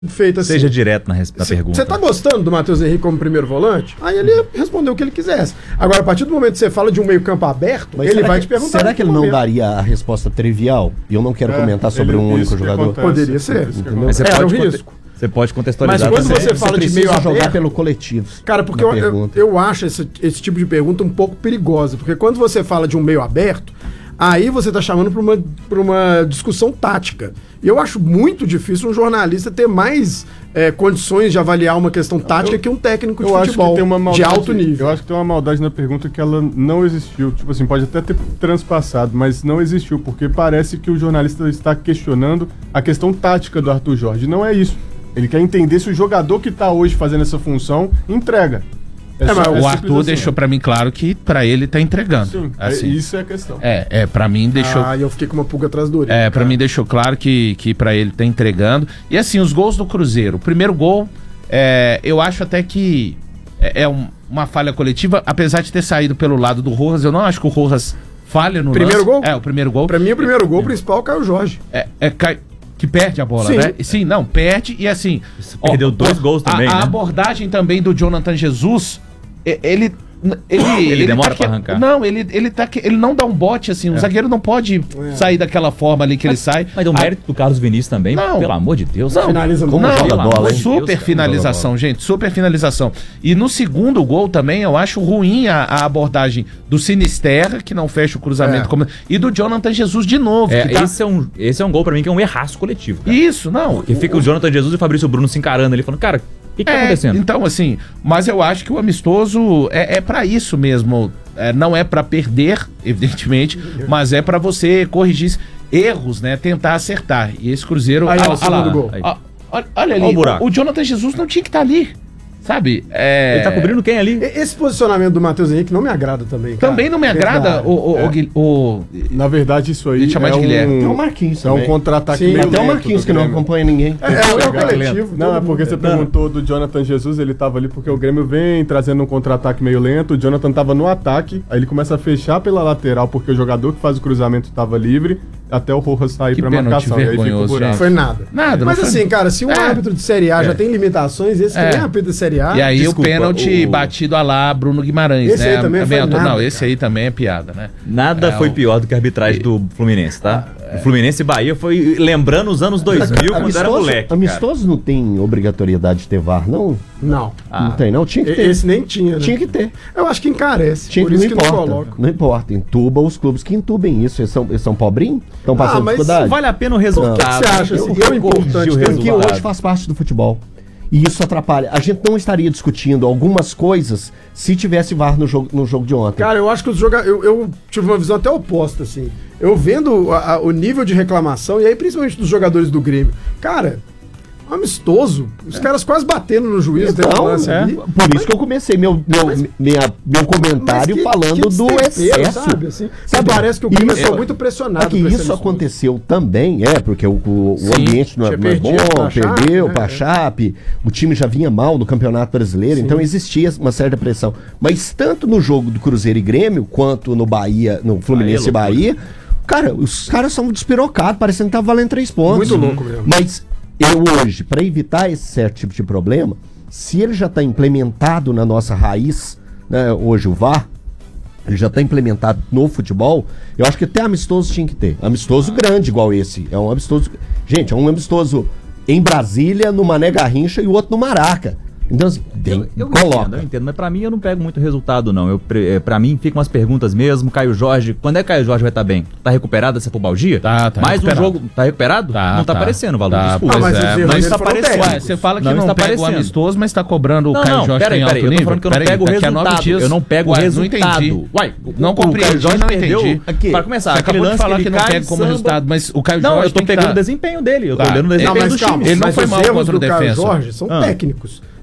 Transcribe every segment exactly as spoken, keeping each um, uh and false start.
feito assim. Seja direto na, na cê, pergunta. Você tá gostando do Matheus Henrique como primeiro volante? Aí ele respondeu o que ele quisesse. Agora, a partir do momento que você fala de um meio campo aberto, mas ele vai que, te perguntar. Será que ele não momento. daria a resposta trivial? E eu não quero é, comentar sobre um único jogador. Acontece, Poderia ser. Mas você é, pode é um risco. Você pode contextualizar. Mas quando também. você fala você de meio jogar aberto, pelo coletivo. Cara, porque eu, eu, eu acho esse, esse tipo de pergunta um pouco perigosa. Porque quando você fala de um meio aberto, aí você está chamando para uma, para uma discussão tática. E eu acho muito difícil um jornalista ter mais é, condições de avaliar uma questão tática eu, que um técnico de eu futebol acho que tem uma maldade, de alto nível. Eu acho que tem uma maldade na pergunta que ela não existiu. Tipo assim, pode até ter transpassado, mas não existiu, porque parece que o jornalista está questionando a questão tática do Arthur Jorge. Não é isso. Ele quer entender se o jogador que está hoje fazendo essa função entrega. É é, só, o é Arthur assim. deixou pra mim claro que pra ele tá entregando. Sim, assim. é, isso é a questão. É, é pra mim deixou... Ah, eu fiquei com uma pulga atrás do orelha. É, pra mim deixou claro que, que pra ele tá entregando. E assim, os gols do Cruzeiro. O primeiro gol, é, eu acho até que é, é um, uma falha coletiva, apesar de ter saído pelo lado do Rojas, eu não acho que o Rojas falha no primeiro lance. gol? É, o primeiro gol. Pra mim, o primeiro gol principal é o Caio Jorge. É, é Caio... Que perde a bola, Sim. né? Sim, não, perde e assim... Ó, perdeu dois gols também, a, né? A abordagem também do Jonathan Jesus, ele... Ele, ele, ele demora tá pra arrancar. Não, ele, ele, tá, ele não dá um bote assim. O é. zagueiro não pode é. sair daquela forma ali que mas, ele sai. Mas o mérito do Carlos Vinícius também, não, pelo amor de Deus. Não, finaliza como não, joga não, bola, super Deus, finalização, gente. Super finalização. E no segundo gol também eu acho ruim a, a abordagem do Sinisterra, que não fecha o cruzamento, é. como, e do Jonathan Jesus de novo. É, tá... esse, é um, esse é um gol pra mim que é um erraço coletivo. Cara. Isso, não. Porque o, fica o Jonathan Jesus e o Fabrício Bruno se encarando ali, falando, cara... O que, que é, tá acontecendo? Então, assim, mas eu acho que o amistoso é, é para isso mesmo. É, não é para perder, evidentemente, mas é para você corrigir erros, né? Tentar acertar. E esse Cruzeiro. Aí, olha, ó, olha, gol. Aí. Olha, olha ali, olha o, buraco. O, o Jonathan Jesus não tinha que estar tá ali. Sabe? É... Ele tá cobrindo quem ali? Esse posicionamento do Matheus Henrique não me agrada também, cara. Também não me agrada o, o, é. o, o... Na verdade, isso aí é um... Tem o Marquinhos É um contra-ataque meio Até o Marquinhos que não acompanha ninguém. É, é, é o coletivo. Não, é porque você perguntou do Jonathan Jesus, ele tava ali porque o Grêmio vem trazendo um contra-ataque meio lento, o Jonathan tava no ataque, aí ele começa a fechar pela lateral porque o jogador que faz o cruzamento tava livre, até o Rojas sair que pra marcação. E aí fica o buraco. Não foi nada. Nada. Mas assim, cara, se um é. árbitro de Série A é. já tem limitações, esse é. também é árbitro de Série A. E aí Desculpa, o pênalti o... batido a lá Bruno Guimarães, esse né? Aí também foi nada, nada, não, esse aí também é piada, né? Nada é, foi o... pior do que a arbitragem do Fluminense, tá? Ah, é. O Fluminense e Bahia foi lembrando os anos dois mil, quando era moleque. Amistoso não tem obrigatoriedade de ter V A R, não? Não. Ah. Não tem, não? Tinha que ter. Esse nem tinha, né? Tinha que ter. Eu acho que encarece. Tinha por que, isso não que importa, não coloco. Não importa. Entuba os clubes que entubem isso. Eles são, eles são pobrinhos? Estão passando ah, mas dificuldade? Vale a pena o resultado. O que você acha? Assim, eu, é importante o que hoje faz parte do futebol. E isso atrapalha. A gente não estaria discutindo algumas coisas se tivesse V A R no jogo, no jogo de ontem. Cara, eu acho que os jogadores... Eu, eu tive uma visão até oposta, assim. Eu vendo a, a, o nível de reclamação, e aí principalmente dos jogadores do Grêmio. Cara... amistoso. Os é. caras quase batendo no juiz. Então, lance é. Por mas, isso que eu comecei meu, meu, mas, minha, meu comentário que, falando que do excesso. Sabe, assim, sabe, parece que o Grêmio é muito pressionado. É que isso aconteceu também, é, porque o, o, o ambiente não é, não é bom, perdeu para a Chape, o time já vinha mal no Campeonato Brasileiro, Sim. então existia uma certa pressão. Mas tanto no jogo do Cruzeiro e Grêmio, quanto no Bahia, no Fluminense e Bahia, cara, os caras são despirocados, parecendo que tá valendo três pontos. Muito louco mesmo. Mas eu hoje, para evitar esse certo tipo de problema, se ele já está implementado na nossa raiz, né, hoje o V A R, ele já está implementado no futebol, eu acho que até amistoso tinha que ter. Amistoso grande igual esse. É um amistoso... Gente, é um amistoso em Brasília, no Mané Garrincha e o outro no Maraca. Então, assim, tem, eu, eu coloca. Entendo, eu entendo, mas pra mim eu não pego muito resultado, não. Eu, pra mim, ficam umas perguntas mesmo. Caio Jorge, quando é que Caio Jorge vai estar tá bem? Tá recuperado dessa pubalgia? Tá, tá. Mais recuperado. um jogo, tá recuperado? Tá, não tá, tá aparecendo o valor. Tá, desculpa. ah, mas é, mas está aparecendo. Ué, você fala que não, não não está pega o amistoso, mas tá cobrando não, o Caio não, Jorge peraí, em alto peraí, nível. Eu tô falando que eu não peraí, pego o resultado. Dias, eu não pego o ué, resultado. Não Uai, não compreendi, o Jorge não perdeu. entendi. Aqui, para começar, você acabou de falar que não pega como resultado, mas o Caio Jorge Não, eu tô pegando o desempenho dele. Eu tô olhando o desempenho do time. Ele não foi mal contra o defensa. Caio Jorge são técnicos.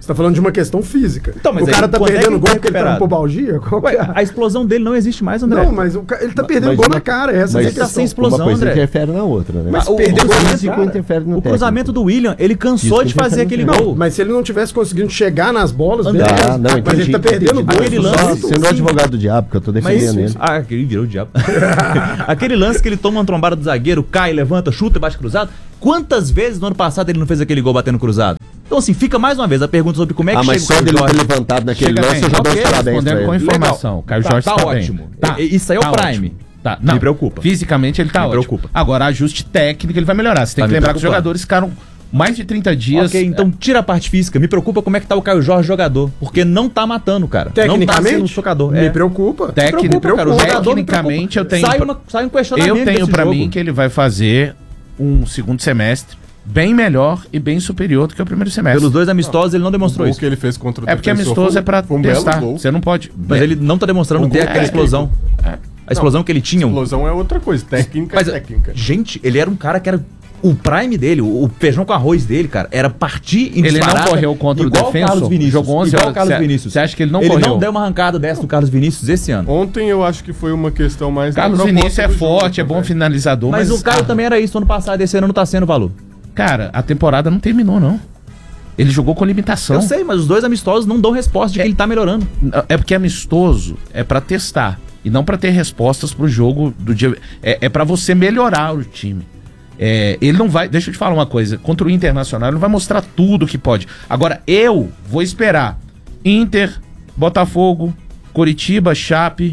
Você tá falando de uma questão física. Então, mas o cara aí, tá quando é que perdendo ele gol tá porque ele tá recuperado? no pubalgia? Qual que Ué, é? a explosão dele não existe mais, André. Não, mas o ca- ele tá perdendo Mas gol uma- na cara, essa é a Mas tá questão. sem explosão, uma coisa André. interfere na outra, né? Mas o, perder o gol cruzamento, físico interfere no o técnico. cruzamento do William, ele cansou Isso de fazer interfere aquele no gol. Mas se ele não tivesse conseguindo chegar nas bolas, André, beleza. Ah, não, mas entendi, ele tá perdendo entendi. gol. Aquele Só- lance- Sendo o advogado do diabo, que eu tô Mas defendendo ele. ah, ele virou o diabo. Aquele lance que ele toma uma trombada do zagueiro, cai, levanta, chuta e bate cruzado. Quantas vezes no ano passado ele não fez aquele gol batendo cruzado? Então, assim, fica mais uma vez a pergunta sobre como é que Ah, mas chega só o dele Caio ter Jorge. levantado naquele Chega lance, bem. eu já dou Ok, os parabéns pra respondendo com ele. informação. Caio Tá- Jorge tá tá, ótimo. bem. Tá, E- isso aí é o tá prime. ótimo. Tá, não, Me preocupa. Fisicamente ele tá Me ótimo. preocupa. Agora, ajuste técnico ele vai melhorar. Você tem Tá que me lembrar que os preocupando. jogadores ficaram mais de trinta dias. Ok, então tira a parte física. Me preocupa como é que tá o Caio Jorge jogador. Porque não tá matando, cara. Não tá Tecnicamente, sendo um socador. me É. preocupa. Técnico- me preocupa, cara. O jogador me Tecnicamente, eu tenho. Sai, uma, sai um questionamento Eu tenho desse pra jogo. mim que ele vai fazer um segundo semestre bem melhor e bem superior do que o primeiro semestre. Pelos dois amistosos, ele não demonstrou O isso. que ele fez contra o É porque Defensor amistoso foi- é pra foi um belo testar. gol. Você não pode. Mas ele não tá demonstrando Um ter gol aquela técnico. explosão. A explosão que ele tinha. um- Explosão é outra coisa, técnica Mas, é técnica. gente, ele era um cara que era. O prime dele, o o feijão com arroz dele, cara, era partir em Ele não disparada, correu contra o igual Defensor? Carlos Vinícius, Jogou onze igual horas. o Carlos Cê- Vinícius. cê acha que ele não Ele correu? não deu uma arrancada dessa no Carlos Vinícius esse ano. Ontem eu acho que foi uma questão mais... da Carlos proposta Vinícius é do jogo forte, é bom também. finalizador, Mas, mas. o Caio ah, também era isso ano passado, esse ano não tá sendo, Valor. Cara, a temporada não terminou, não. Ele jogou com limitação. Eu sei, mas os dois amistosos não dão resposta de que ele tá melhorando. É porque amistoso é pra testar e não pra ter respostas pro jogo do dia. É, é para você melhorar o time. É, ele não vai. Deixa eu te falar uma coisa. Contra o Internacional, ele não vai mostrar tudo que pode. Agora, eu vou esperar Inter, Botafogo, Coritiba, Chape,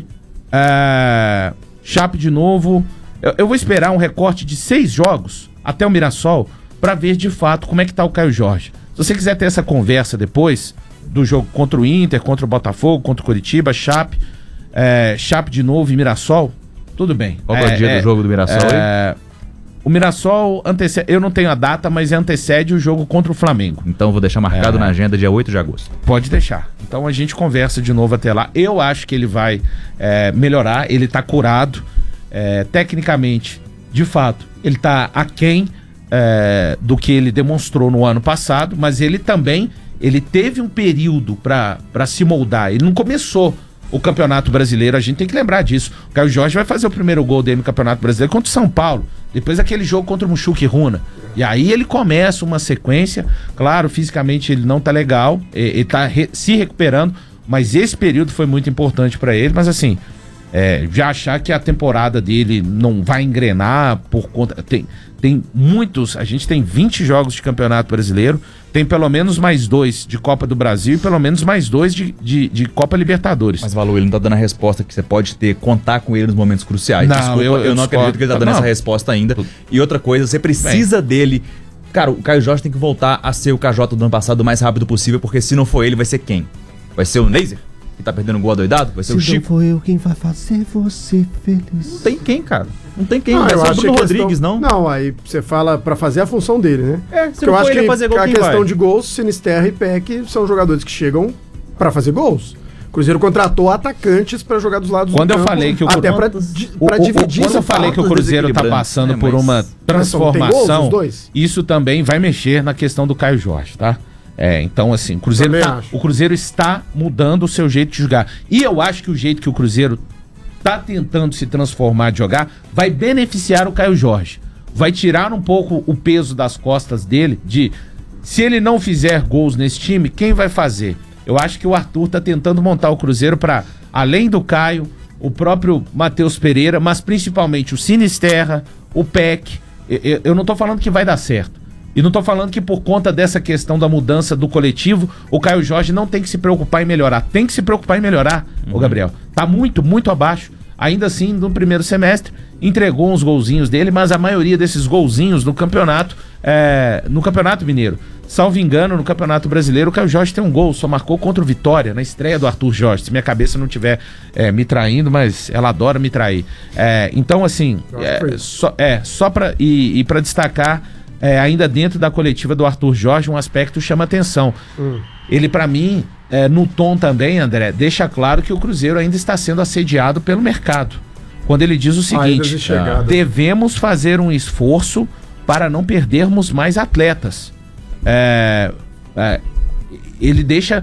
é, Chape de novo. Eu, eu vou esperar um recorte de seis jogos até o Mirassol pra ver de fato como é que tá o Caio Jorge. Se você quiser ter essa conversa depois do jogo contra o Inter, contra o Botafogo, contra o Coritiba, Chape, é, Chape de novo e Mirassol, tudo bem. Qual que é o dia do jogo do Mirassol aí? É, o Mirassol antecede, eu não tenho a data, mas antecede o jogo contra o Flamengo. Então vou deixar marcado É. na agenda dia oito de agosto. Pode deixar. Então a gente conversa de novo até lá. Eu acho que ele vai é, melhorar, ele tá curado. É, tecnicamente, de fato, ele tá aquém é, do que ele demonstrou no ano passado, mas ele também ele teve um período para se moldar. Ele não começou o Campeonato Brasileiro, a gente tem que lembrar disso. O Caio Jorge vai fazer o primeiro gol dele no Campeonato Brasileiro contra o São Paulo, depois daquele jogo contra o Mushuki Runa. E aí ele começa uma sequência, claro, fisicamente ele não tá legal, ele tá re- se recuperando, mas esse período foi muito importante para ele, mas assim, é, já achar que a temporada dele não vai engrenar por conta... Tem, tem muitos, a gente tem vinte jogos de Campeonato Brasileiro, tem pelo menos mais dois de Copa do Brasil e pelo menos mais dois de, de, de Copa Libertadores. Mas, Valor, ele não tá dando a resposta que você pode ter, contar com ele nos momentos cruciais. Não, Desculpa, eu- eu, eu não discordo. acredito que ele tá dando Não. essa resposta ainda. E outra coisa, você precisa dele. Cara, o Caio Jorge tem que voltar a ser o K J do ano passado o mais rápido possível, porque se não for ele, vai ser quem? Vai ser o Neiser? Que tá perdendo gol adoidado? Vai ser Se o não Chico? for eu quem vai fazer você feliz. Não tem quem, cara. Não tem quem. Não, vai eu ser o acho Bruno que a Rodrigues, questão- não. Não, aí você fala pra fazer a função dele, né? É, se Porque não eu for acho ele que fazer gol, a quem questão vai? de gols, Sinisterra e Peck são jogadores que chegam pra fazer gols. O Cruzeiro contratou atacantes pra jogar dos lados Quando do eu campo, falei que o até Cru- pra, di- O- pra o- o- dividir quando eu esse falei que o fato. Cruzeiro tá desequilibrante, passando né, por mas- uma Mas só tem gols, transformação, os dois? isso também vai mexer na questão do Caio Jorge, tá? É, então assim, o Cruzeiro, Também tá- acho. o Cruzeiro está mudando o seu jeito de jogar. E eu acho que o jeito que o Cruzeiro tá tentando se transformar de jogar vai beneficiar o Caio Jorge. Vai tirar um pouco o peso das costas dele de se ele não fizer gols nesse time, quem vai fazer? Eu acho que o Arthur tá tentando montar o Cruzeiro para além do Caio, o próprio Matheus Pereira, mas principalmente o Sinisterra, o Peck. Eu, eu- eu não tô falando que vai dar certo. E não tô falando que por conta dessa questão da mudança do coletivo, o Caio Jorge não tem que se preocupar em melhorar. Tem que se preocupar em melhorar, ô Gabriel. Tá muito, muito abaixo. Ainda assim, no primeiro semestre, entregou uns golzinhos dele, mas a maioria desses golzinhos no campeonato, é, no Campeonato Mineiro. Salvo engano, no Campeonato Brasileiro, o Caio Jorge tem um gol, só marcou contra o Vitória, na estreia do Arthur Jorge. Se minha cabeça não estiver é, me traindo, mas ela adora me trair. É, então, assim, Eu acho que foi é, isso. só, é, só pra, e, e para destacar, é, ainda dentro da coletiva do Arthur Jorge, um aspecto chama atenção. Hum. Ele, pra mim, é, no tom também, André, deixa claro que o Cruzeiro ainda está sendo assediado pelo mercado. Quando ele diz o Saídas seguinte: e chegadas. devemos fazer um esforço para não perdermos mais atletas. É, é, ele deixa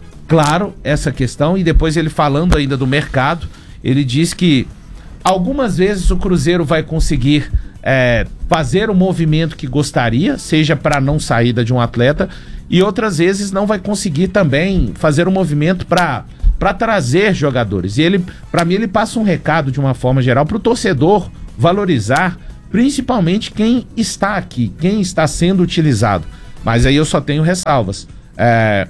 claro essa questão, e depois ele falando ainda do mercado, ele diz que algumas vezes o Cruzeiro vai conseguir é, fazer o movimento que gostaria, seja para não saída de um atleta, e outras vezes não vai conseguir também fazer um movimento para para trazer jogadores. E ele, para mim, ele passa um recado de uma forma geral para o torcedor valorizar principalmente quem está aqui, quem está sendo utilizado. Mas aí eu só tenho ressalvas. É,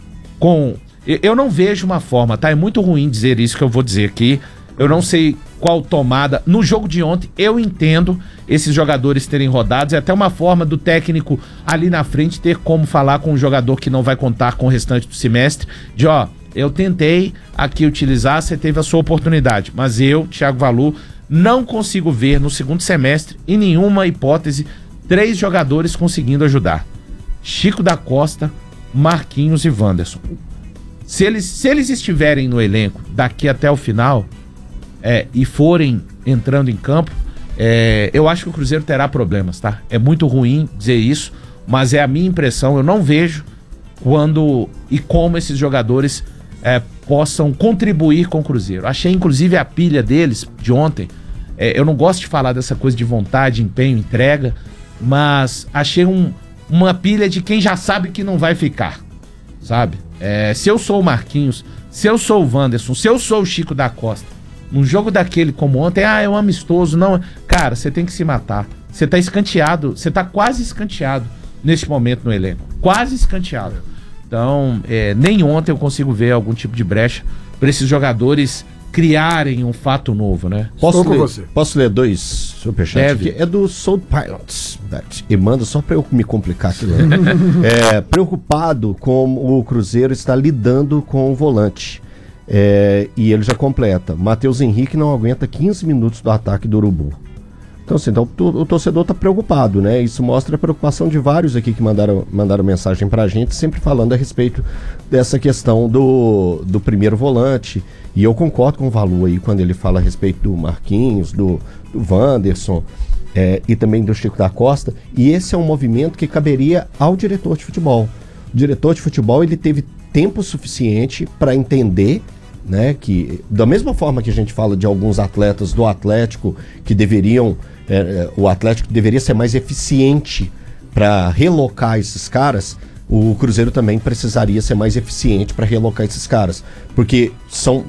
com, eu não vejo uma forma, tá? É muito ruim dizer isso que eu vou dizer aqui. Eu não sei qual tomada. No jogo de ontem, eu entendo esses jogadores terem rodados. É até uma forma do técnico ali na frente ter como falar com um jogador que não vai contar com o restante do semestre. De ó, eu tentei aqui utilizar, você teve a sua oportunidade. Mas eu, Thiago Valu, não consigo ver no segundo semestre, em nenhuma hipótese, três jogadores conseguindo ajudar. Chico da Costa, Marquinhos e Wanderson. Se eles, se eles estiverem no elenco daqui até o final é, e forem entrando em campo, é, eu acho que o Cruzeiro terá problemas, tá? É muito ruim dizer isso, mas é a minha impressão. Eu não vejo quando e como esses jogadores é, possam contribuir com o Cruzeiro. Achei inclusive a pilha deles de ontem, é, eu não gosto de falar dessa coisa de vontade, empenho, entrega, mas achei um, uma pilha de quem já sabe que não vai ficar, sabe? É, se eu sou o Marquinhos, se eu sou o Wanderson, se eu sou o Chico da Costa, num jogo daquele como ontem, ah, é um amistoso, não, cara, você tem que se matar, você tá escanteado, você tá quase escanteado neste momento no elenco, quase escanteado. Então, é, nem ontem eu consigo ver algum tipo de brecha para esses jogadores criarem um fato novo, né? Posso, Estou com ler, você. posso ler dois superchats Deve. aqui? É do Soul Pilots. E manda só para eu me complicar aqui. Né? é, preocupado com o Cruzeiro está lidando com o volante. É, e ele já completa. Matheus Henrique não aguenta quinze minutos do ataque do Urubu. Então, assim, então, o torcedor está preocupado, né? Isso mostra a preocupação de vários aqui que mandaram, mandaram mensagem pra gente, sempre falando a respeito dessa questão do, do primeiro volante. E eu concordo com o Valu aí, quando ele fala a respeito do Marquinhos, do, do Wanderson é, e também do Chico da Costa. E esse é um movimento que caberia ao diretor de futebol. O diretor de futebol, ele teve tempo suficiente para entender, né, que da mesma forma que a gente fala de alguns atletas do Atlético que deveriam, é, o Atlético deveria ser mais eficiente para relocar esses caras, o Cruzeiro também precisaria ser mais eficiente para relocar esses caras, porque são,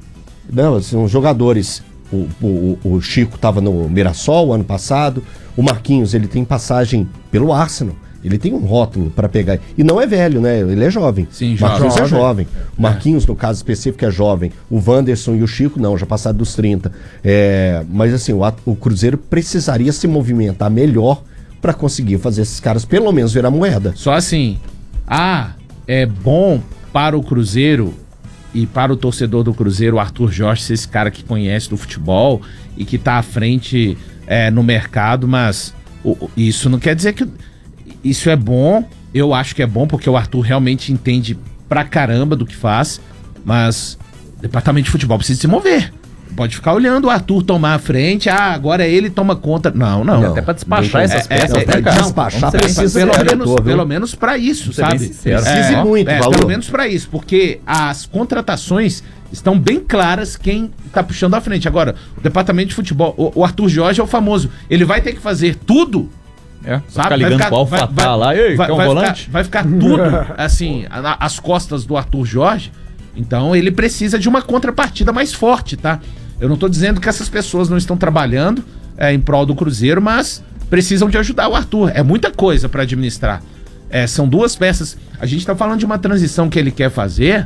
não, são jogadores. O, o, o Chico estava no Mirassol ano passado, o Marquinhos ele tem passagem pelo Arsenal. Ele tem um rótulo para pegar. E não é velho, né? Ele é jovem. Sim, Marquinhos jovem. é jovem. O Marquinhos, no caso específico, é jovem. O Wanderson e o Chico, não, já passaram dos trinta. É, mas assim, o, o Cruzeiro precisaria se movimentar melhor para conseguir fazer esses caras pelo menos virar moeda. Só assim, ah, é bom para o Cruzeiro e para o torcedor do Cruzeiro, o Arthur Jorge, ser esse cara que conhece do futebol e que tá à frente é, no mercado, mas o, isso não quer dizer que... Isso é bom, eu acho que é bom, porque o Arthur realmente entende pra caramba do que faz, mas o departamento de futebol precisa se mover. Pode ficar olhando o Arthur tomar a frente, ah, agora ele toma conta. Não, não. Não. Até pra despachar É, essas é, peças, é, né, é, cara? despachar Vamos ser bem precisa sinceros. pelo, ser menos, diretor, viu? pelo menos pra isso, Vamos ser bem sabe? sinceros. Precisa É, muito, é, Valor. pelo menos pra isso, porque as contratações estão bem claras quem tá puxando à frente. Agora, o departamento de futebol, o, o Arthur Jorge é o famoso, ele vai ter que fazer tudo. É, Sabe? ficar ligando Vai ficar- pro Alpha vai- vai- lá, ei, vai, quer um vai volante? Ficar, vai ficar tudo, assim, a- às costas do Arthur Jorge. Então ele precisa de uma contrapartida mais forte, tá? Eu não tô dizendo que essas pessoas não estão trabalhando é, em prol do Cruzeiro, mas precisam de ajudar o Arthur. É muita coisa pra administrar. É, são duas peças. A gente tá falando de uma transição que ele quer fazer,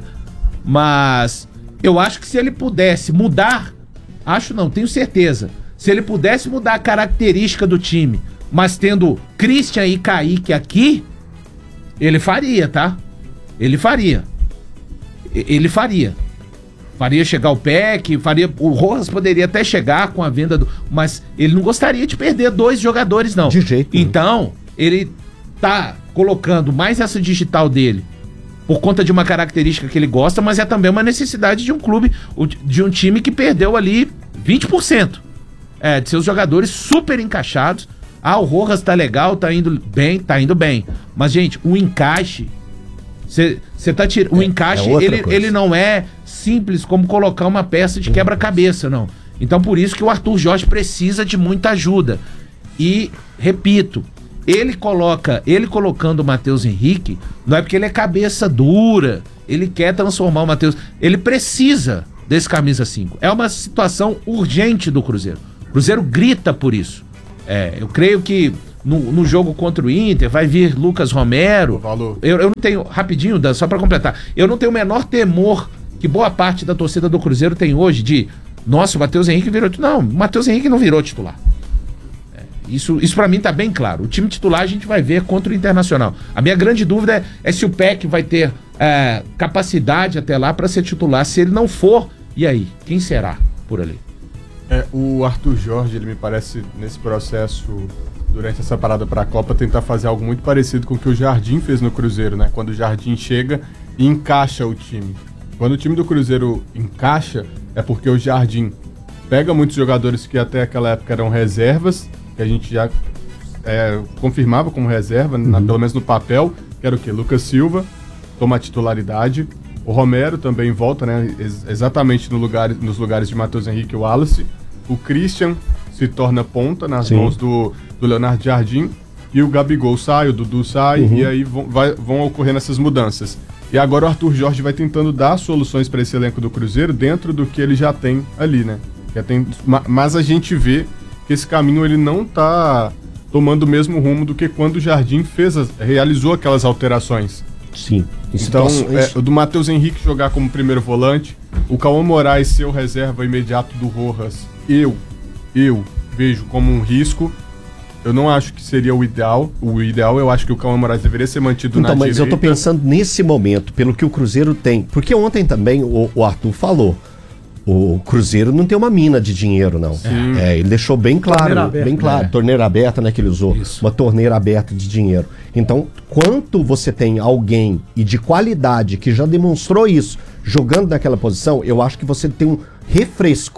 mas eu acho que se ele pudesse mudar, acho não, tenho certeza, se ele pudesse mudar a característica do time, mas tendo Christian e Kaique aqui, ele faria, tá? Ele faria. E- Ele faria. Faria chegar o P E C, faria. O Rojas poderia até chegar com a venda do. Mas ele não gostaria de perder dois jogadores, não. De jeito nenhum. Então, ele tá colocando mais essa digital dele por conta de uma característica que ele gosta, mas é também uma necessidade de um clube, o- de um time que perdeu ali vinte por cento é, de seus jogadores super encaixados. Ah, o Rojas tá legal, tá indo bem, tá indo bem. Mas, gente, o encaixe Você tá tirando. O encaixe, é ele, ele não é simples como colocar uma peça de quebra-cabeça, não. Então, por isso que o Arthur Jorge precisa de muita ajuda. E, repito, ele coloca, ele colocando o Matheus Henrique, não é porque ele é cabeça dura, ele quer transformar o Matheus. Ele precisa desse camisa cinco. É uma situação urgente do Cruzeiro. O Cruzeiro grita por isso. É, eu creio que no, no jogo contra o Inter vai vir Lucas Romero. Valor. Eu, eu não tenho, rapidinho, Dan, só pra completar, eu não tenho o menor temor que boa parte da torcida do Cruzeiro tem hoje de, nossa, o Matheus Henrique virou titular. Não, o Matheus Henrique não virou titular. É, isso, isso pra mim tá bem claro. O time titular a gente vai ver contra o Internacional. A minha grande dúvida é, é se o P E C vai ter é, capacidade até lá pra ser titular. Se ele não for, e aí? Quem será por ali? É, o Arthur Jorge, ele me parece, nesse processo, durante essa parada para a Copa, tentar fazer algo muito parecido com o que o Jardim fez no Cruzeiro, né? Quando o Jardim chega e encaixa o time. Quando o time do Cruzeiro encaixa, é porque o Jardim pega muitos jogadores que até aquela época eram reservas, que a gente já é, confirmava como reserva, uhum. na, pelo menos no papel, que era o quê? Lucas Silva, toma a titularidade. O Romero também volta, né, ex- exatamente no lugar, nos lugares de Matheus Henrique e Wallace. O Christian se torna ponta nas Sim. mãos do, do Leonardo Jardim. E o Gabigol sai, o Dudu sai, uhum. e aí vão, vai, vão ocorrendo essas mudanças. E agora o Arthur Jorge vai tentando dar soluções para esse elenco do Cruzeiro dentro do que ele já tem ali, né? Já tem, mas a gente vê que esse caminho ele não tá tomando o mesmo rumo do que quando o Jardim fez as, realizou aquelas alterações. Sim. Então, é, o do Matheus Henrique jogar como primeiro volante, o Cauã Moraes ser o reserva imediato do Rojas, eu, eu vejo como um risco. Eu não acho que seria o ideal. O ideal, eu acho que o Cauã Moraes deveria ser mantido então, na mas direita. eu tô pensando nesse momento, pelo que o Cruzeiro tem. Porque ontem também o, o Arthur falou, o Cruzeiro não tem uma mina de dinheiro, não. É, ele deixou bem claro, aberta, bem claro, é. torneira aberta, né, que ele usou. Isso. Uma torneira aberta de dinheiro. Então, quanto você tem alguém e de qualidade que já demonstrou isso, jogando naquela posição, eu acho que você tem um refresco.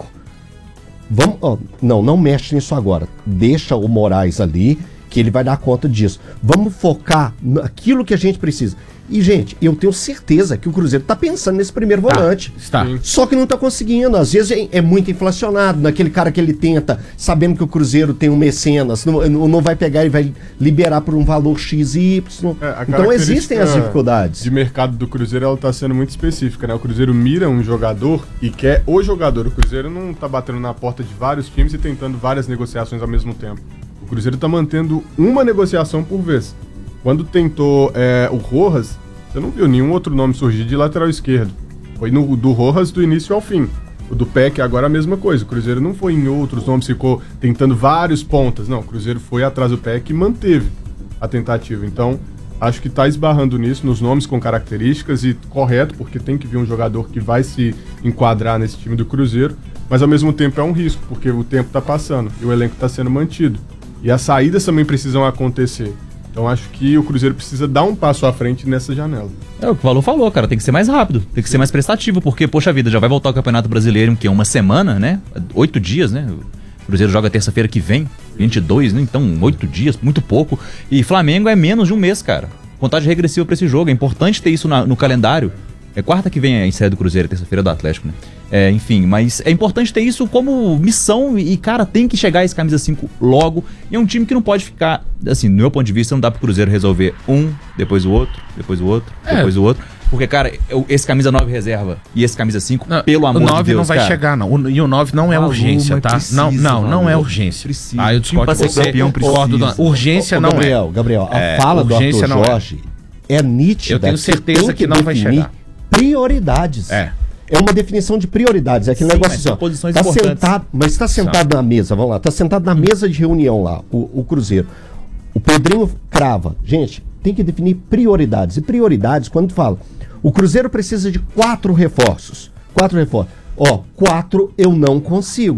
Vamos, oh, não, não mexe nisso agora. Deixa o Moraes ali, que ele vai dar conta disso. Vamos focar naquilo que a gente precisa. E, gente, eu tenho certeza que o Cruzeiro tá pensando nesse primeiro volante. Está. Só que não tá conseguindo. Às vezes é, é muito inflacionado naquele cara que ele tenta, sabendo que o Cruzeiro tem um mecenas, não, não vai pegar e vai liberar por um valor X e Y. É, então existem as dificuldades. De mercado do Cruzeiro, ela tá sendo muito específica, né? O Cruzeiro mira um jogador e quer o jogador. O Cruzeiro não tá batendo na porta de vários times e tentando várias negociações ao mesmo tempo. O Cruzeiro tá mantendo uma negociação por vez. Quando tentou é, o Rojas, você não viu nenhum outro nome surgir de lateral esquerdo. Foi no do Rojas do início ao fim. O do P E C agora a mesma coisa. O Cruzeiro não foi em outros nomes, ficou tentando vários pontas. Não, o Cruzeiro foi atrás do P E C e manteve a tentativa. Então, acho que está esbarrando nisso, nos nomes com características, e correto, porque tem que vir um jogador que vai se enquadrar nesse time do Cruzeiro, mas ao mesmo tempo é um risco, porque o tempo está passando e o elenco está sendo mantido. E as saídas também precisam acontecer. Então acho que o Cruzeiro precisa dar um passo à frente nessa janela. É o que o Valor falou, cara, tem que ser mais rápido, tem que ser mais prestativo, porque, poxa vida, já vai voltar o Campeonato Brasileiro em que? Uma semana, né? Oito dias, né? O Cruzeiro joga terça-feira que vem, vinte e dois, né? Então oito dias, muito pouco. E Flamengo é menos de um mês, cara. Contagem regressiva pra esse jogo, é importante ter isso na, no calendário. É quarta que vem a estreia do Cruzeiro, terça-feira do Atlético, né? É, enfim, mas é importante ter isso como missão e, cara, tem que chegar esse camisa cinco logo. E é um time que não pode ficar, assim, no meu ponto de vista, não dá pro Cruzeiro resolver um, depois o outro, depois o outro, é. depois o outro. Porque, cara, esse camisa nove reserva e esse camisa cinco, não, pelo amor de Deus, o nove não vai cara. chegar, não. O, e o nove não é ah, urgência, tá? Precisa, não, não, não é urgência. Precisa. Ah, eu discordo com você. Campeão precisa. Urgência ô, ô, não Gabriel, é. Gabriel, a é, fala do Arthur Jorge é, é nítida. Eu tenho certeza que, que não vai chegar. Prioridades. É. É uma definição de prioridades. É aquele Sim, negócio assim, ó, tá sentado, mas está sentado na mesa, vamos lá, está sentado na mesa de reunião lá, o, o Cruzeiro. O Pedrinho crava. Gente, tem que definir prioridades. E prioridades, quando fala, o Cruzeiro precisa de quatro reforços. Quatro reforços. Ó, quatro eu não consigo.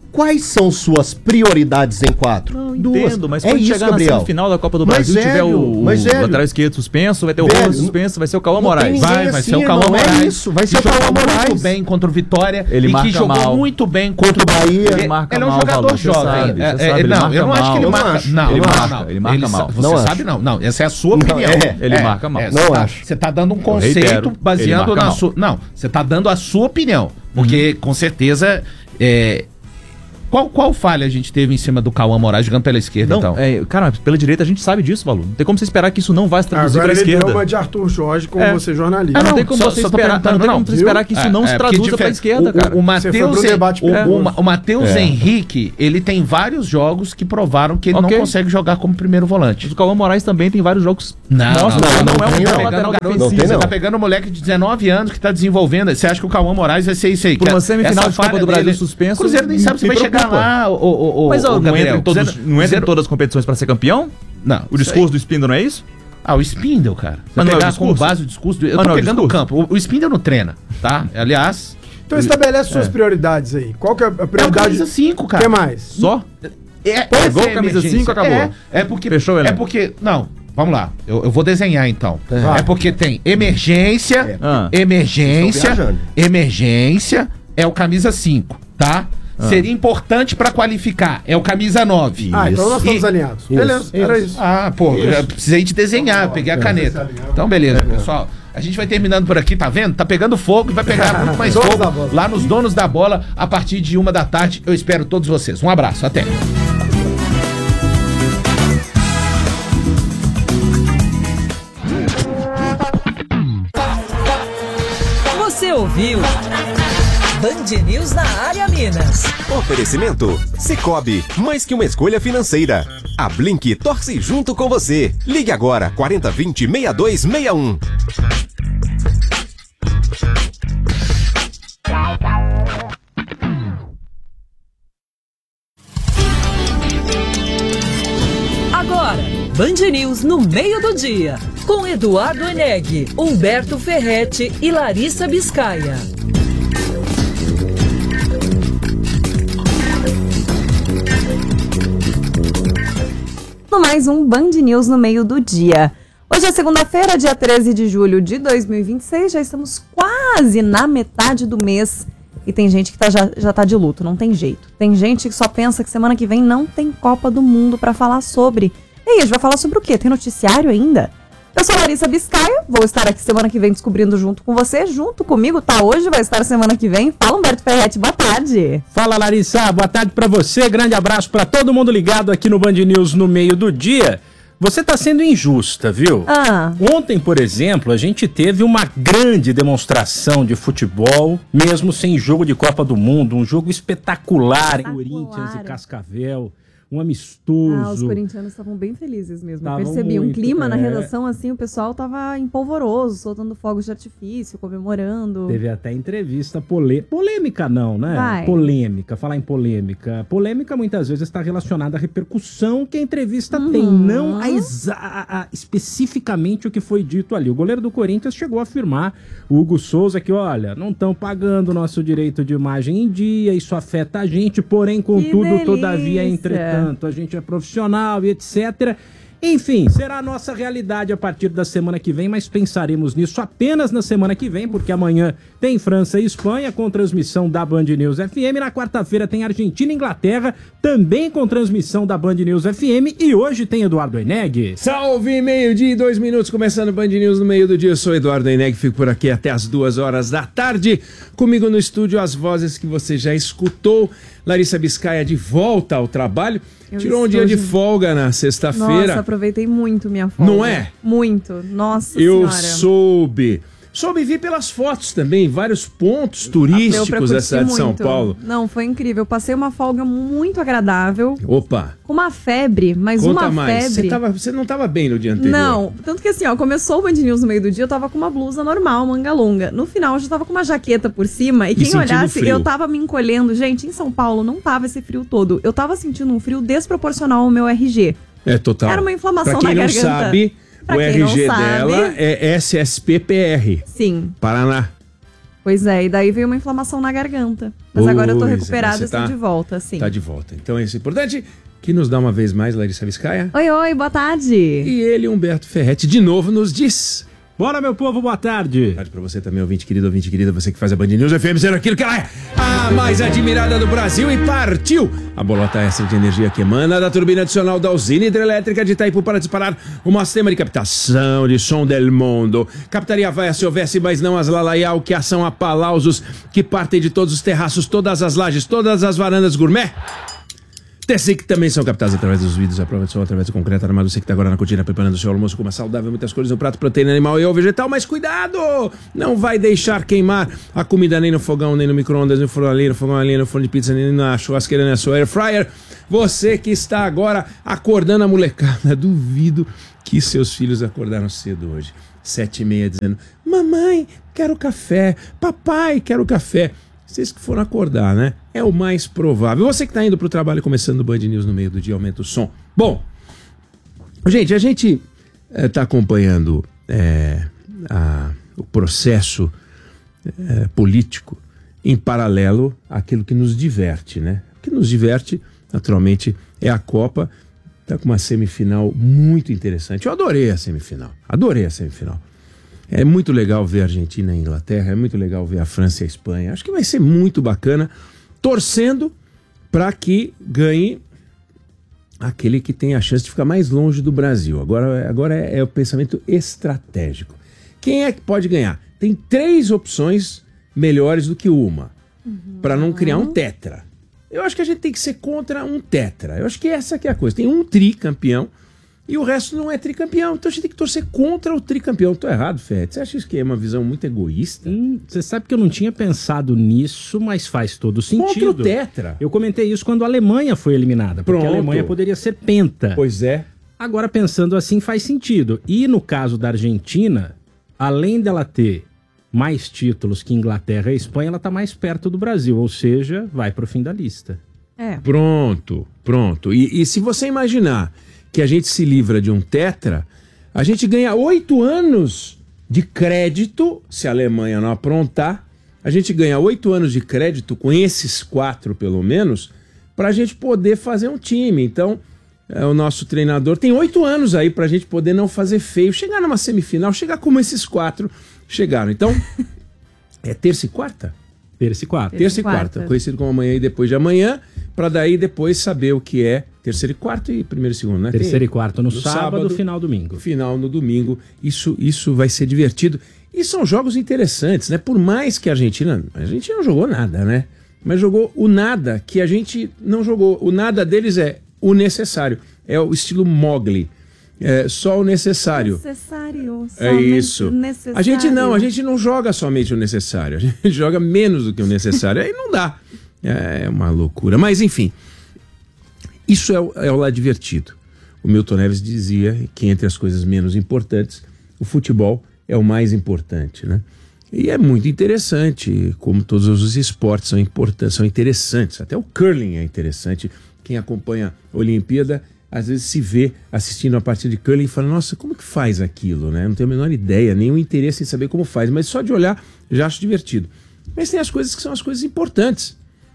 Quais são suas prioridades em quatro? Não, Duas. entendo, mas é quando isso, chegar Gabriel. na semifinal da Copa do Mas, Brasil, tiver velho, o, mas, o velho, lateral esquerdo suspenso, vai ter o velho, Rojas suspenso, vai ser o Cauã não Moraes. tem Vai, ninguém vai assim, ser o Cauã não é Moraes. isso, vai que ser o Cauã jogou Moraes. muito bem contra o Vitória Ele e que marca jogou mal. muito bem Contra o Bahia. Ele, Ele marca ele é um mal, jogador Valor, você jovem. sabe, É, você é, sabe, ele não, marca eu não acho que ele mal. marca. Eu acho. Não, Ele não, marca, não. ele marca sa- mal. Você Não sabe acho. não. Não, essa é a sua Não, opinião. é. Ele marca mal. é, Não você tá- acho. Você tá dando um reitero, conceito ele baseado marca na mal. sua. Não, você tá dando a sua opinião. Porque, com certeza. é, Qual, qual falha a gente teve em cima do Cauã Moraes jogando pela esquerda, Não, então? é, cara, pela direita a gente sabe disso, Valor. Não tem como você esperar que isso não vai se traduzir Agora pra ele esquerda. deu uma de Arthur Jorge como É. você jornalista. Ah, não, Não, tem como só- você só tô esperar, perguntando, não tem não, como você viu? esperar que isso É, não é, se porque traduza pra difere- esquerda, o, cara. O, o Você foi Matheus pro Hen- debate o, o, perigoso. Ma- o Matheus É. Henrique, ele tem vários jogos que provaram que ele Ok. não consegue jogar como primeiro volante. Mas o Cauã Moraes também tem vários jogos. Não, Mostra não, que não, não, não é um tem, bom não. lateral garoto, defensivo. Não tem, Você não. tá pegando um moleque de dezenove anos que tá desenvolvendo. Você acha que o Cauã Moraes vai ser isso aí? Por Que uma a- semifinal essa de Copa falha do Brasil dele- suspenso, O Cruzeiro nem sabe se me vai chegar preocupa. lá, o, o, o, Mas o ó, não entra, Gabriel. em todos, Cruzeiro- não entra em Cruzeiro- todas as competições pra ser campeão? Não, O isso discurso aí- do Spindle não é isso? Ah, o Spindle, cara. Você Mas não é o pegar como discurso? base o discurso... Do... Eu Mas tô não é o pegando o discurso? campo. O, o Spindle não treina, tá? Aliás... Então estabelece suas prioridades aí. Qual que é a É o prioridade? camisa cinco, O cara. que mais? Só? É, Pegou essa é a camisa emergência. cinco, acabou. É, é porque... Fechou o É elenco. porque... Não, vamos lá. Eu, eu vou desenhar, então. Vai. É porque tem emergência, É. Ah. emergência, Estão viajando. emergência, é o camisa cinco, tá? Seria importante pra qualificar, é o camisa nove. Ah, então nós estamos E- alinhados. Isso, Beleza, era isso. Ah, pô, eu já precisei de desenhar, eu peguei a caneta. Então, beleza, pessoal. A gente vai terminando por aqui, tá vendo? Tá pegando fogo e vai pegar muito mais Donos fogo da bola. lá nos Donos da Bola a partir de uma da tarde. Eu espero todos vocês. Um abraço, até. Você ouviu? Band News na área Minas. Oferecimento Cicobi, mais que uma escolha financeira. A Blink torce junto com você. Ligue agora quarenta vinte, sessenta e dois sessenta e um. Agora, Band News no meio do dia. Com Eduardo Eneg, Humberto Ferretti e Larissa Biscaia. No mais um Band News no meio do dia. Hoje é segunda-feira, dia treze de julho de dois mil e vinte e seis, já estamos quase na metade do mês e tem gente que tá, já, já tá de luto, não tem jeito. Tem gente que só pensa que semana que vem não tem Copa do Mundo pra falar sobre. E aí, a gente vai falar sobre o quê? Tem noticiário ainda? Eu sou Larissa Biscaia, vou estar aqui semana que vem descobrindo junto com você, junto comigo, tá hoje, vai estar semana que vem. Fala, Humberto Ferretti, boa tarde. Fala, Larissa, boa tarde pra você, grande abraço pra todo mundo ligado aqui no Band News no meio do dia. Você tá sendo injusta, viu? Ah, Ontem, por exemplo, a gente teve uma grande demonstração de futebol, mesmo sem jogo de Copa do Mundo, um jogo espetacular, Espetacular. Corinthians e Cascavel, um ah, os amistoso. corintianos estavam bem felizes mesmo. Eu Tavam percebi um muito, clima na é. redação assim, o pessoal tava empolvoroso, soltando fogos de artifício, comemorando. Teve até entrevista polêmica. Polêmica não, né? Vai. Polêmica, falar em polêmica. Polêmica muitas vezes está relacionada à repercussão que a entrevista Uhum. tem, não a exa- a- a- especificamente o que foi dito ali. O goleiro do Corinthians chegou a afirmar, o Hugo Souza, que olha, não estão pagando o nosso direito de imagem em dia, isso afeta a gente, porém, contudo, delícia. todavia, entretanto, a gente é profissional e etcétera. Enfim, será a nossa realidade a partir da semana que vem, mas pensaremos nisso apenas na semana que vem, porque amanhã tem França e Espanha com transmissão da Band News F M, na quarta-feira tem Argentina e Inglaterra, também com transmissão da Band News F M, e hoje tem Eduardo Eneg. Salve, meio-dia e dois minutos, começando o Band News no meio do dia. Eu sou Eduardo Eneg, fico por aqui até as duas horas da tarde. Comigo no estúdio, as vozes que você já escutou. Larissa Biscaia de volta ao trabalho. Eu Tirou um estou dia de de- folga na Nossa, sexta-feira. aproveitei muito minha folga. Não é? Muito. Nossa Eu senhora. soube. Soube vir pelas fotos também, vários pontos Deu pra turísticos curtir da cidade de São muito. Paulo. Não, foi incrível. Eu passei uma folga muito agradável, Opa, com uma febre, mas conta uma mais. Você, febre. tava, você não estava bem no dia anterior? Não, tanto que assim, ó, começou o Band News no meio do dia, eu tava com uma blusa normal, manga longa. No final, eu já tava com uma jaqueta por cima, e quem sentindo olhasse, frio. eu tava me encolhendo. Gente, em São Paulo não tava esse frio todo. Eu tava sentindo um frio desproporcional ao meu R G. É total. Era uma inflamação pra quem na não garganta. sabe, Pra o quem R G não sabe- dela é S S P P R, Sim, Paraná. Pois é, e daí veio uma inflamação na garganta. Mas agora eu tô Pois é, recuperada você e estou tá- de volta, sim. Tá de volta. Então isso é importante. Que nos dá uma vez mais, Larissa Biscaia. Oi, oi, boa tarde. E ele, Humberto Ferretti, de novo nos diz. Bora, meu povo, boa tarde. Boa tarde pra você também, ouvinte querido, ouvinte querida, você que faz a Band News F M sendo aquilo que ela é, a mais admirada do Brasil, e partiu a bolota extra de energia que emana da turbina adicional da usina hidrelétrica de Itaipu para disparar o maior sistema de captação de som del mundo. Captaria vai se houvesse, mas não as lalaial, que ação a palausos que partem de todos os terraços, todas as lajes, todas as varandas gourmet. T C que também são captados através dos vidros, a prova de som através do concreto armado. Você que está agora na cortina preparando o seu almoço com uma saudável, muitas cores no prato, proteína animal e ou vegetal, mas cuidado! Não vai deixar queimar a comida nem no fogão, nem no micro-ondas, nem no forno a lenha, no fogão a lenha, no forno de pizza, nem na churrasqueira, nem na sua air fryer. Você que está agora acordando a molecada, duvido que seus filhos acordaram cedo hoje. Sete e meia dizendo, mamãe, quero café, papai, quero café. Vocês que foram acordar, né? É o mais provável. Você que está indo para o trabalho, começando o Band News no meio do dia, aumenta o som. Bom, gente, a gente está acompanhando é, a, o processo é, político em paralelo àquilo que nos diverte, né? O que nos diverte, naturalmente, é a Copa. Está com uma semifinal muito interessante. Eu adorei a semifinal. Adorei a semifinal. É muito legal ver a Argentina e a Inglaterra, é muito legal ver a França e a Espanha. Acho que vai ser muito bacana, torcendo para que ganhe aquele que tem a chance de ficar mais longe do Brasil. Agora, agora é, é o pensamento estratégico. Quem é que pode ganhar? Tem três opções melhores do que uma, uhum. para não criar um tetra. Eu acho que a gente tem que ser contra um tetra. Eu acho que essa que é a coisa. Tem um tricampeão, e o resto não é tricampeão. Então a gente tem que torcer contra o tricampeão. Tô errado, Fede? Você acha isso que é uma visão muito egoísta? Hum, você sabe que eu não tinha pensado nisso, mas faz todo sentido. Contra o tetra. Eu comentei isso quando a Alemanha foi eliminada. Porque Pronto. a Alemanha poderia ser penta. Pois é. Agora, pensando assim, faz sentido. E no caso da Argentina, além dela ter mais títulos que Inglaterra e Espanha, ela tá mais perto do Brasil. Ou seja, vai pro fim da lista. É. Pronto, pronto. E, e se você imaginar que a gente se livra de um tetra, a gente ganha oito anos de crédito, se a Alemanha não aprontar, a gente ganha oito anos de crédito com esses quatro, pelo menos, para a gente poder fazer um time. Então, é, o nosso treinador tem oito anos aí para a gente poder não fazer feio, chegar numa semifinal, chegar como esses quatro chegaram. Então, é terça e quarta? Terça e quarta. Terça e quarta, conhecido como amanhã e depois de amanhã, para daí depois saber o que é terceiro e quarto e primeiro e segundo, né? Terceiro Tem, e quarto no, no sábado, sábado, final domingo. Final no domingo. Isso, isso vai ser divertido. E são jogos interessantes, né? Por mais que a Argentina... A Argentina não jogou nada, né? Mas jogou o nada que a gente não jogou. O nada deles é o necessário. É o estilo Mogli. É só o necessário. Necessário. É isso. Necessário. A gente não, a gente não joga somente o necessário. A gente joga menos do que o necessário. Aí não dá. É uma loucura. Mas enfim, isso é o, é o lado divertido. O Milton Neves dizia que entre as coisas menos importantes, o futebol é o mais importante, né? E é muito interessante, como todos os esportes são importantes, são interessantes. Até o curling é interessante. Quem acompanha a Olimpíada às vezes se vê assistindo a partida de curling e fala, nossa, como que faz aquilo, né? Não tenho a menor ideia, nenhum interesse em saber como faz, mas só de olhar já acho divertido. Mas tem as coisas que são as coisas importantes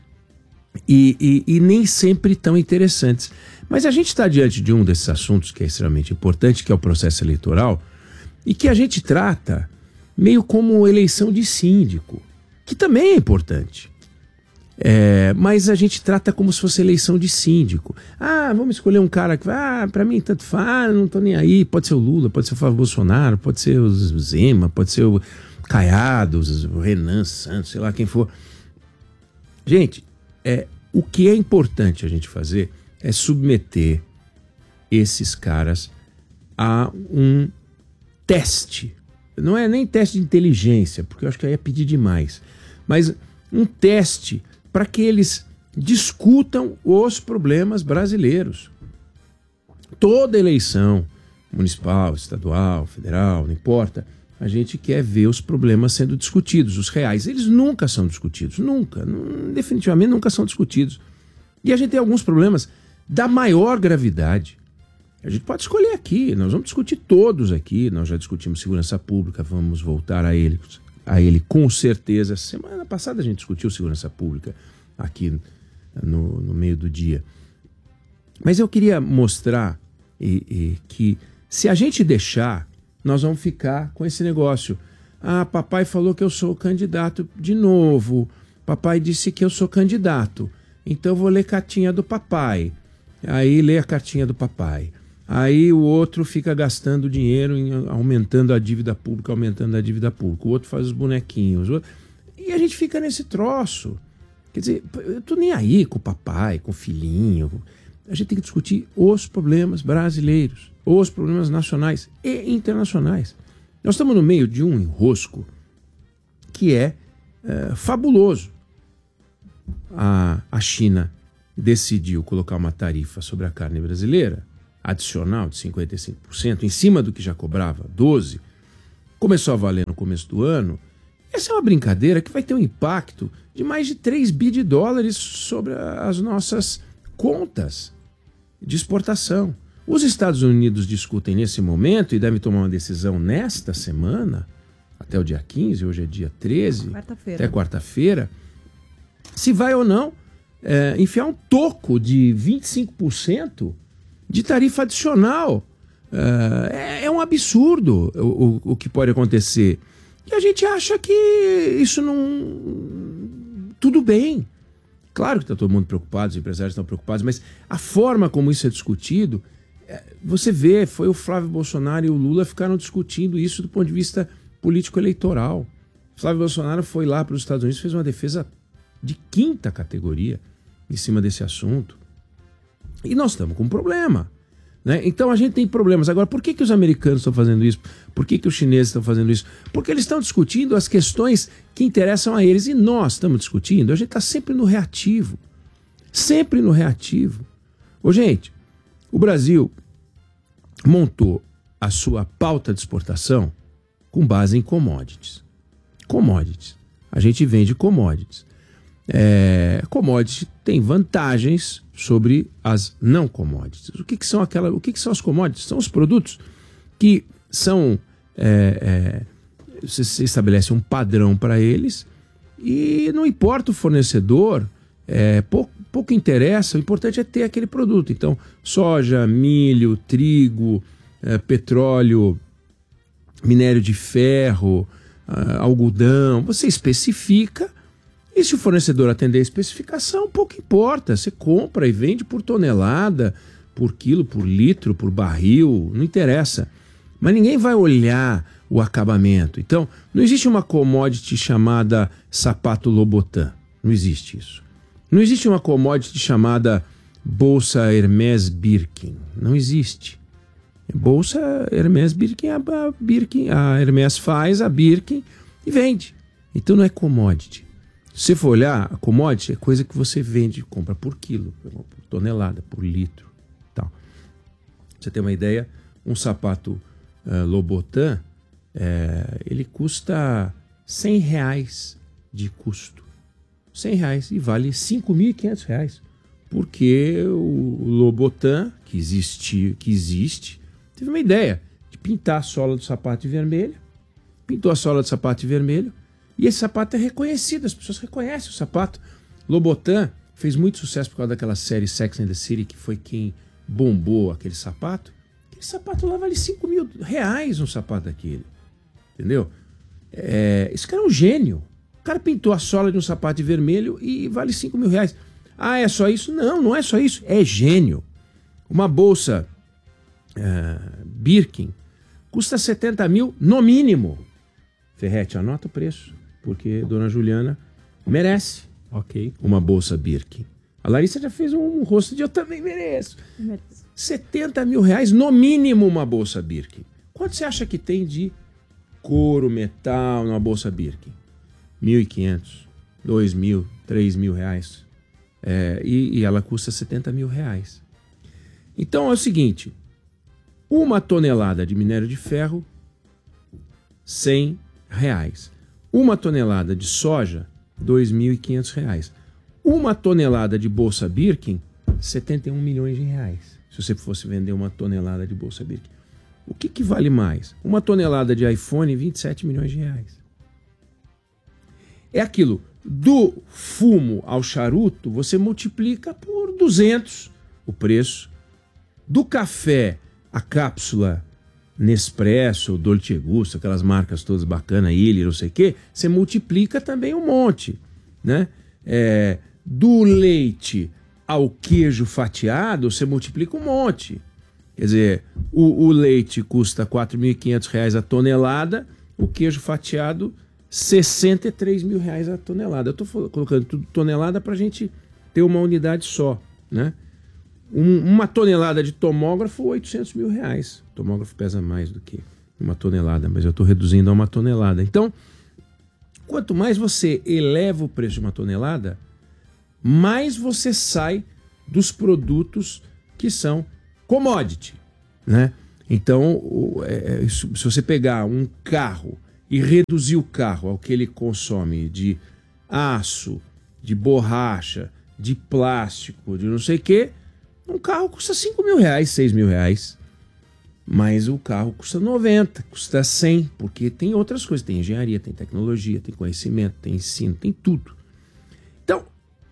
e, e, e nem sempre tão interessantes. Mas a gente está diante de um desses assuntos que é extremamente importante, que é o processo eleitoral, e que a gente trata meio como eleição de síndico, que também é importante. É, mas a gente trata como se fosse eleição de síndico. Ah, vamos escolher um cara que ah, pra mim tanto faz, não tô nem aí. Pode ser o Lula, pode ser o Flávio Bolsonaro, pode ser o Zema, pode ser o Caiado, o Renan Santos, sei lá quem for. Gente, é, o que é importante a gente fazer é submeter esses caras a um teste. Não é nem teste de inteligência, porque eu acho que aí é pedir demais. Mas um teste para que eles discutam os problemas brasileiros. Toda eleição, municipal, estadual, federal, não importa, a gente quer ver os problemas sendo discutidos, os reais. Eles nunca são discutidos, nunca, não, definitivamente nunca são discutidos. E a gente tem alguns problemas da maior gravidade. A gente pode escolher aqui, nós vamos discutir todos aqui, nós já discutimos segurança pública, vamos voltar a ele a ele com certeza. Semana passada a gente discutiu segurança pública aqui no, no meio do dia. Mas eu queria mostrar e, e, que se a gente deixar, nós vamos ficar com esse negócio. Ah, papai falou que eu sou candidato de novo. Papai disse que eu sou candidato. Então eu vou ler cartinha do papai. Aí lê a cartinha do papai. Aí o outro fica gastando dinheiro, em, aumentando a dívida pública, aumentando a dívida pública. O outro faz os bonequinhos. O outro... E a gente fica nesse troço. Quer dizer, eu tô nem aí com o papai, com o filhinho. A gente tem que discutir os problemas brasileiros, os problemas nacionais e internacionais. Nós estamos no meio de um enrosco que é, é fabuloso. A, a China decidiu colocar uma tarifa sobre a carne brasileira, adicional de cinquenta e cinco por cento, em cima do que já cobrava, doze por cento. Começou a valer no começo do ano. Essa é uma brincadeira que vai ter um impacto de mais de três bilhões de dólares sobre as nossas contas de exportação. Os Estados Unidos discutem nesse momento e devem tomar uma decisão nesta semana, até o dia quinze, hoje é dia treze, quarta-feira. até quarta-feira, se vai ou não é, enfiar um toco de vinte e cinco por cento de tarifa adicional. É, é um absurdo o, o, o que pode acontecer. E a gente acha que isso não... Tudo bem. Claro que está todo mundo preocupado, os empresários estão preocupados, mas a forma como isso é discutido, você vê, foi o Flávio Bolsonaro e o Lula ficaram discutindo isso do ponto de vista político-eleitoral. O Flávio Bolsonaro foi lá para os Estados Unidos e fez uma defesa de quinta categoria em cima desse assunto. E nós estamos com um problema. Né? Então a gente tem problemas. Agora, por que, que os americanos estão fazendo isso? Por que, que os chineses estão fazendo isso? Porque eles estão discutindo as questões que interessam a eles. E nós estamos discutindo, a gente está sempre no reativo. Sempre no reativo. Ô, gente, o Brasil montou a sua pauta de exportação com base em commodities. Commodities. A gente vende commodities. É, commodities tem vantagens sobre as não commodities. O que, que são aquela, o que, que são as commodities? São os produtos que são é, é, você estabelece um padrão para eles e não importa o fornecedor, é, pouco, pouco interessa, o importante é ter aquele produto. Então, soja, milho, trigo, é, petróleo, minério de ferro, é, algodão, você especifica. E se o fornecedor atender a especificação, pouco importa. Você compra e vende por tonelada, por quilo, por litro, por barril, não interessa. Mas ninguém vai olhar o acabamento. Então, não existe uma commodity chamada sapato Lobotan. Não existe isso. Não existe uma commodity chamada bolsa Hermès Birkin. Não existe. Bolsa Hermès Birkin, a Birkin, a Hermès faz, a Birkin e vende. Então não é commodity. Se você for olhar, a commodity é coisa que você vende, compra por quilo, por tonelada, por litro. Tal. Pra você ter uma ideia, um sapato uh, Lobotan, é, ele custa cem reais de custo. cem reais e vale cinco mil e quinhentos reais. Porque o Lobotan, que existe, que existe, teve uma ideia de pintar a sola do sapato de vermelho, pintou a sola do sapato de vermelho, e esse sapato é reconhecido, as pessoas reconhecem o sapato. Lobotan fez muito sucesso por causa daquela série Sex and the City, que foi quem bombou aquele sapato. Aquele sapato lá vale cinco mil reais um sapato daquele. Entendeu? É, esse cara é um gênio. O cara pintou a sola de um sapato de vermelho e vale cinco mil reais. Ah, é só isso? Não, não é só isso. É gênio. Uma bolsa uh, Birkin custa setenta mil no mínimo. Ferretti, anota o preço. Porque Dona Juliana merece ok uma bolsa Birkin. A Larissa já fez um, um rosto de eu também mereço. mereço. setenta mil reais no mínimo uma bolsa Birkin. Quanto você acha que tem de couro, metal numa bolsa Birkin? mil e quinhentos, dois mil, três mil reais. É, e, e ela custa setenta mil reais. Então é o seguinte, uma tonelada de minério de ferro, cem reais. Uma tonelada de soja, dois mil e quinhentos reais. Uma tonelada de bolsa Birkin, setenta e um milhões de reais. Se você fosse vender uma tonelada de bolsa Birkin. O que, que vale mais? Uma tonelada de iPhone, vinte e sete milhões de reais. é aquilo, do fumo ao charuto, você multiplica por duzentos o preço. Do café, a cápsula Nespresso, Dolce Gusto, aquelas marcas todas bacanas, Ilha, não sei o quê, você multiplica também um monte, né? É, do leite ao queijo fatiado, você multiplica um monte. Quer dizer, o, o leite custa quatro mil e quinhentos reais a tonelada, o queijo fatiado sessenta e três mil reais a tonelada. Eu estou colocando tudo tonelada para a gente ter uma unidade só, né? Um, uma tonelada de tomógrafo, oitocentos mil reais. O tomógrafo pesa mais do que uma tonelada, mas eu estou reduzindo a uma tonelada. Então, quanto mais você eleva o preço de uma tonelada, mais você sai dos produtos que são commodity, né? Então, é, se você pegar um carro e reduzir o carro ao que ele consome de aço, de borracha, de plástico, de não sei o quê, um carro custa cinco mil reais, seis mil reais. Mas o carro custa noventa, custa cem, porque tem outras coisas. Tem engenharia, tem tecnologia, tem conhecimento, tem ensino, tem tudo. Então,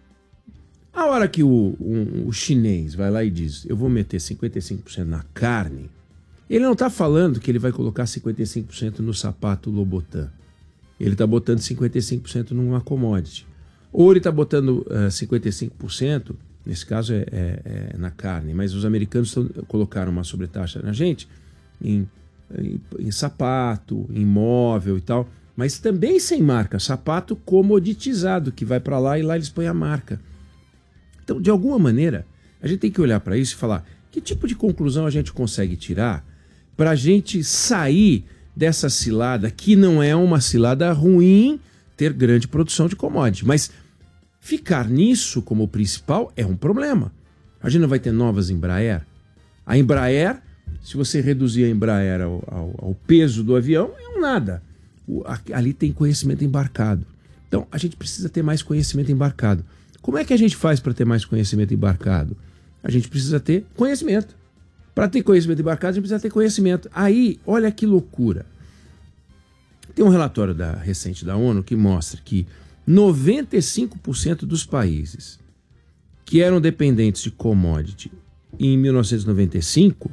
a hora que o, um, o chinês vai lá e diz, eu vou meter cinquenta e cinco por cento na carne, ele não está falando que ele vai colocar cinquenta e cinco por cento no sapato Lobotan. Ele está botando cinquenta e cinco por cento numa commodity. Ou ele está botando uh, cinquenta e cinco por cento, nesse caso é, é, é na carne, mas os americanos tão, colocaram uma sobretaxa na gente em, em, em sapato, em móvel e tal, mas também sem marca, sapato comoditizado, que vai para lá e lá eles põem a marca. Então, de alguma maneira, a gente tem que olhar para isso e falar que tipo de conclusão a gente consegue tirar para a gente sair dessa cilada, que não é uma cilada ruim ter grande produção de commodity, mas ficar nisso como principal é um problema. A gente não vai ter novas Embraer. A Embraer, se você reduzir a Embraer ao, ao, ao peso do avião, é um nada. O, a, ali tem conhecimento embarcado. Então, a gente precisa ter mais conhecimento embarcado. Como é que a gente faz para ter mais conhecimento embarcado? A gente precisa ter conhecimento. Para ter conhecimento embarcado, a gente precisa ter conhecimento. Aí, olha que loucura. Tem um relatório da, recente da ONU que mostra que noventa e cinco por cento dos países que eram dependentes de commodity em mil novecentos e noventa e cinco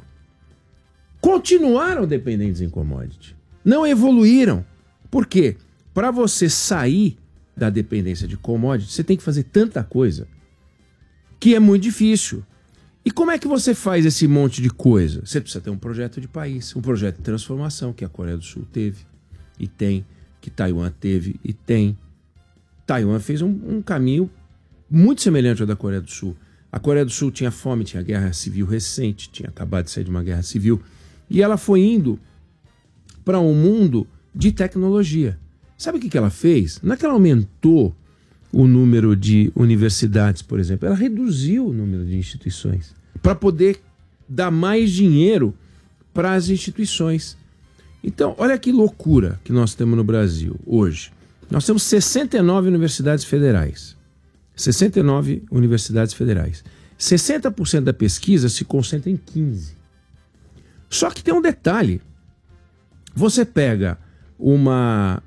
continuaram dependentes em commodity. Não evoluíram. Por quê? Para você sair da dependência de commodity, você tem que fazer tanta coisa que é muito difícil. E como é que você faz esse monte de coisa? Você precisa ter um projeto de país, um projeto de transformação que a Coreia do Sul teve e tem, que Taiwan teve e tem. Taiwan fez um, um caminho muito semelhante ao da Coreia do Sul. A Coreia do Sul tinha fome, tinha guerra civil recente, tinha acabado de sair de uma guerra civil, e ela foi indo para um mundo de tecnologia. Sabe o que, que ela fez? Não é que ela aumentou o número de universidades, por exemplo, ela reduziu o número de instituições para poder dar mais dinheiro para as instituições. Então, olha que loucura que nós temos no Brasil hoje. Nós temos sessenta e nove universidades federais. sessenta e nove universidades federais. sessenta por cento da pesquisa se concentra em quinze. Só que tem um detalhe. Você pega uma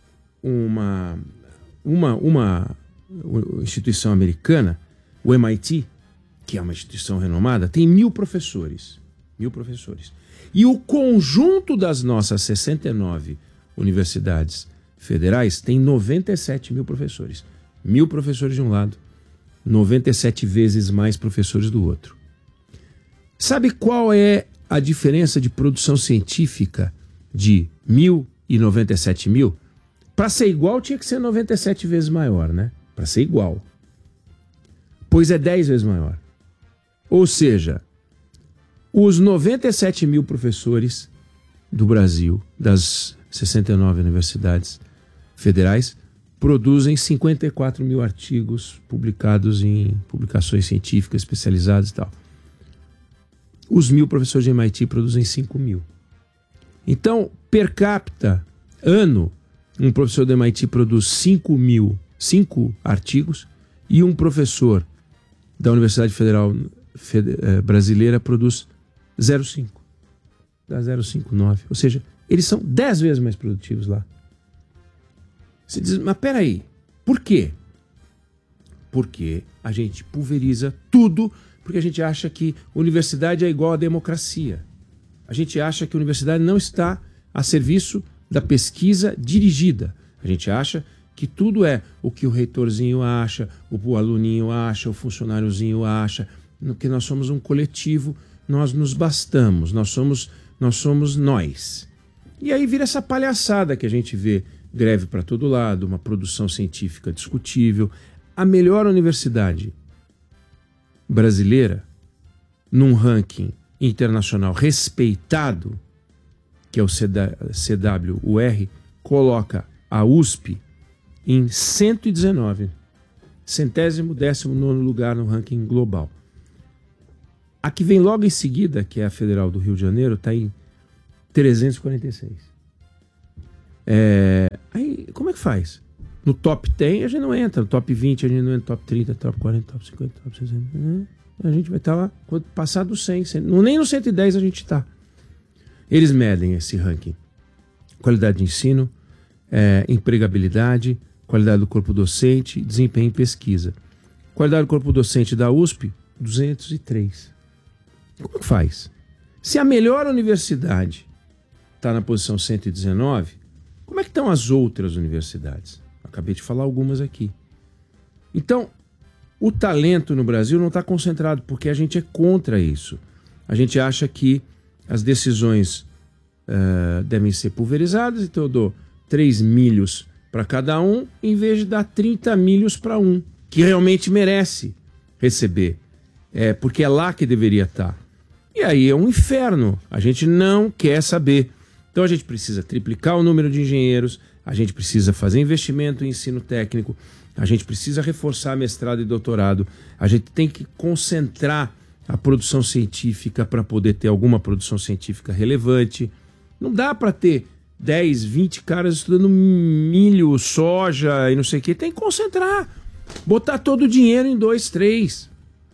uma uma uma instituição americana, o M I T, que é uma instituição renomada, tem mil professores. Mil professores. E o conjunto das nossas sessenta e nove universidades federais tem noventa e sete mil professores. Mil professores de um lado, noventa e sete vezes mais professores do outro. Sabe qual é a diferença de produção científica de mil e noventa e sete mil? Para ser igual tinha que ser noventa e sete vezes maior, né? Para ser igual. Pois é dez vezes maior. Ou seja, os noventa e sete mil professores do Brasil, das sessenta e nove universidades federais, produzem cinquenta e quatro mil artigos publicados em publicações científicas especializadas e tal. Os mil professores de M I T produzem cinco mil. Então, per capita, ano, um professor do M I T produz cinco mil, cinco artigos, e um professor da Universidade Federal Fede- eh, Brasileira produz zero vírgula cinco. Dá zero vírgula cinquenta e nove. Ou seja, eles são dez vezes mais produtivos lá. Você diz, mas peraí, Por quê? Porque a gente pulveriza tudo, porque a gente acha que universidade é igual à democracia. A gente acha que a universidade não está a serviço da pesquisa dirigida. A gente acha que tudo é o que o reitorzinho acha, o aluninho acha, o funcionáriozinho acha, que nós somos um coletivo, nós nos bastamos, nós somos, nós somos nós. E aí vira essa palhaçada que a gente vê, greve para todo lado, uma produção científica discutível. A melhor universidade brasileira, num ranking internacional respeitado, que é o C W U R, coloca a U S P em cento e dezenove, centésimo décimo nono lugar no ranking global. A que vem logo em seguida, que é a Federal do Rio de Janeiro, está em trezentos e quarenta e seis. É, aí, como é que faz? No top dez a gente não entra, no top vinte a gente não entra, top trinta, top quarenta, top cinquenta, top sessenta. A gente vai estar lá, quando passar do cem, cem, nem no cento e dez a gente está. Eles medem esse ranking. Qualidade de ensino, é, empregabilidade, qualidade do corpo docente, desempenho em pesquisa. Qualidade do corpo docente da U S P, duzentos e três. Como é que faz? Se a melhor universidade está na posição cento e dezenove, como é que estão as outras universidades? Acabei de falar algumas aqui. Então, o talento no Brasil não está concentrado, porque a gente é contra isso. A gente acha que as decisões uh, devem ser pulverizadas, então eu dou três milhos para cada um, em vez de dar trinta milhos para um, que realmente merece receber. É, porque é lá que deveria estar. E aí é um inferno. A gente não quer saber. Então a gente precisa triplicar o número de engenheiros, a gente precisa fazer investimento em ensino técnico, a gente precisa reforçar mestrado e doutorado, a gente tem que concentrar a produção científica para poder ter alguma produção científica relevante. Não dá para ter dez, vinte caras estudando milho, soja e não sei o que. Tem que concentrar. Botar todo o dinheiro em dois, três.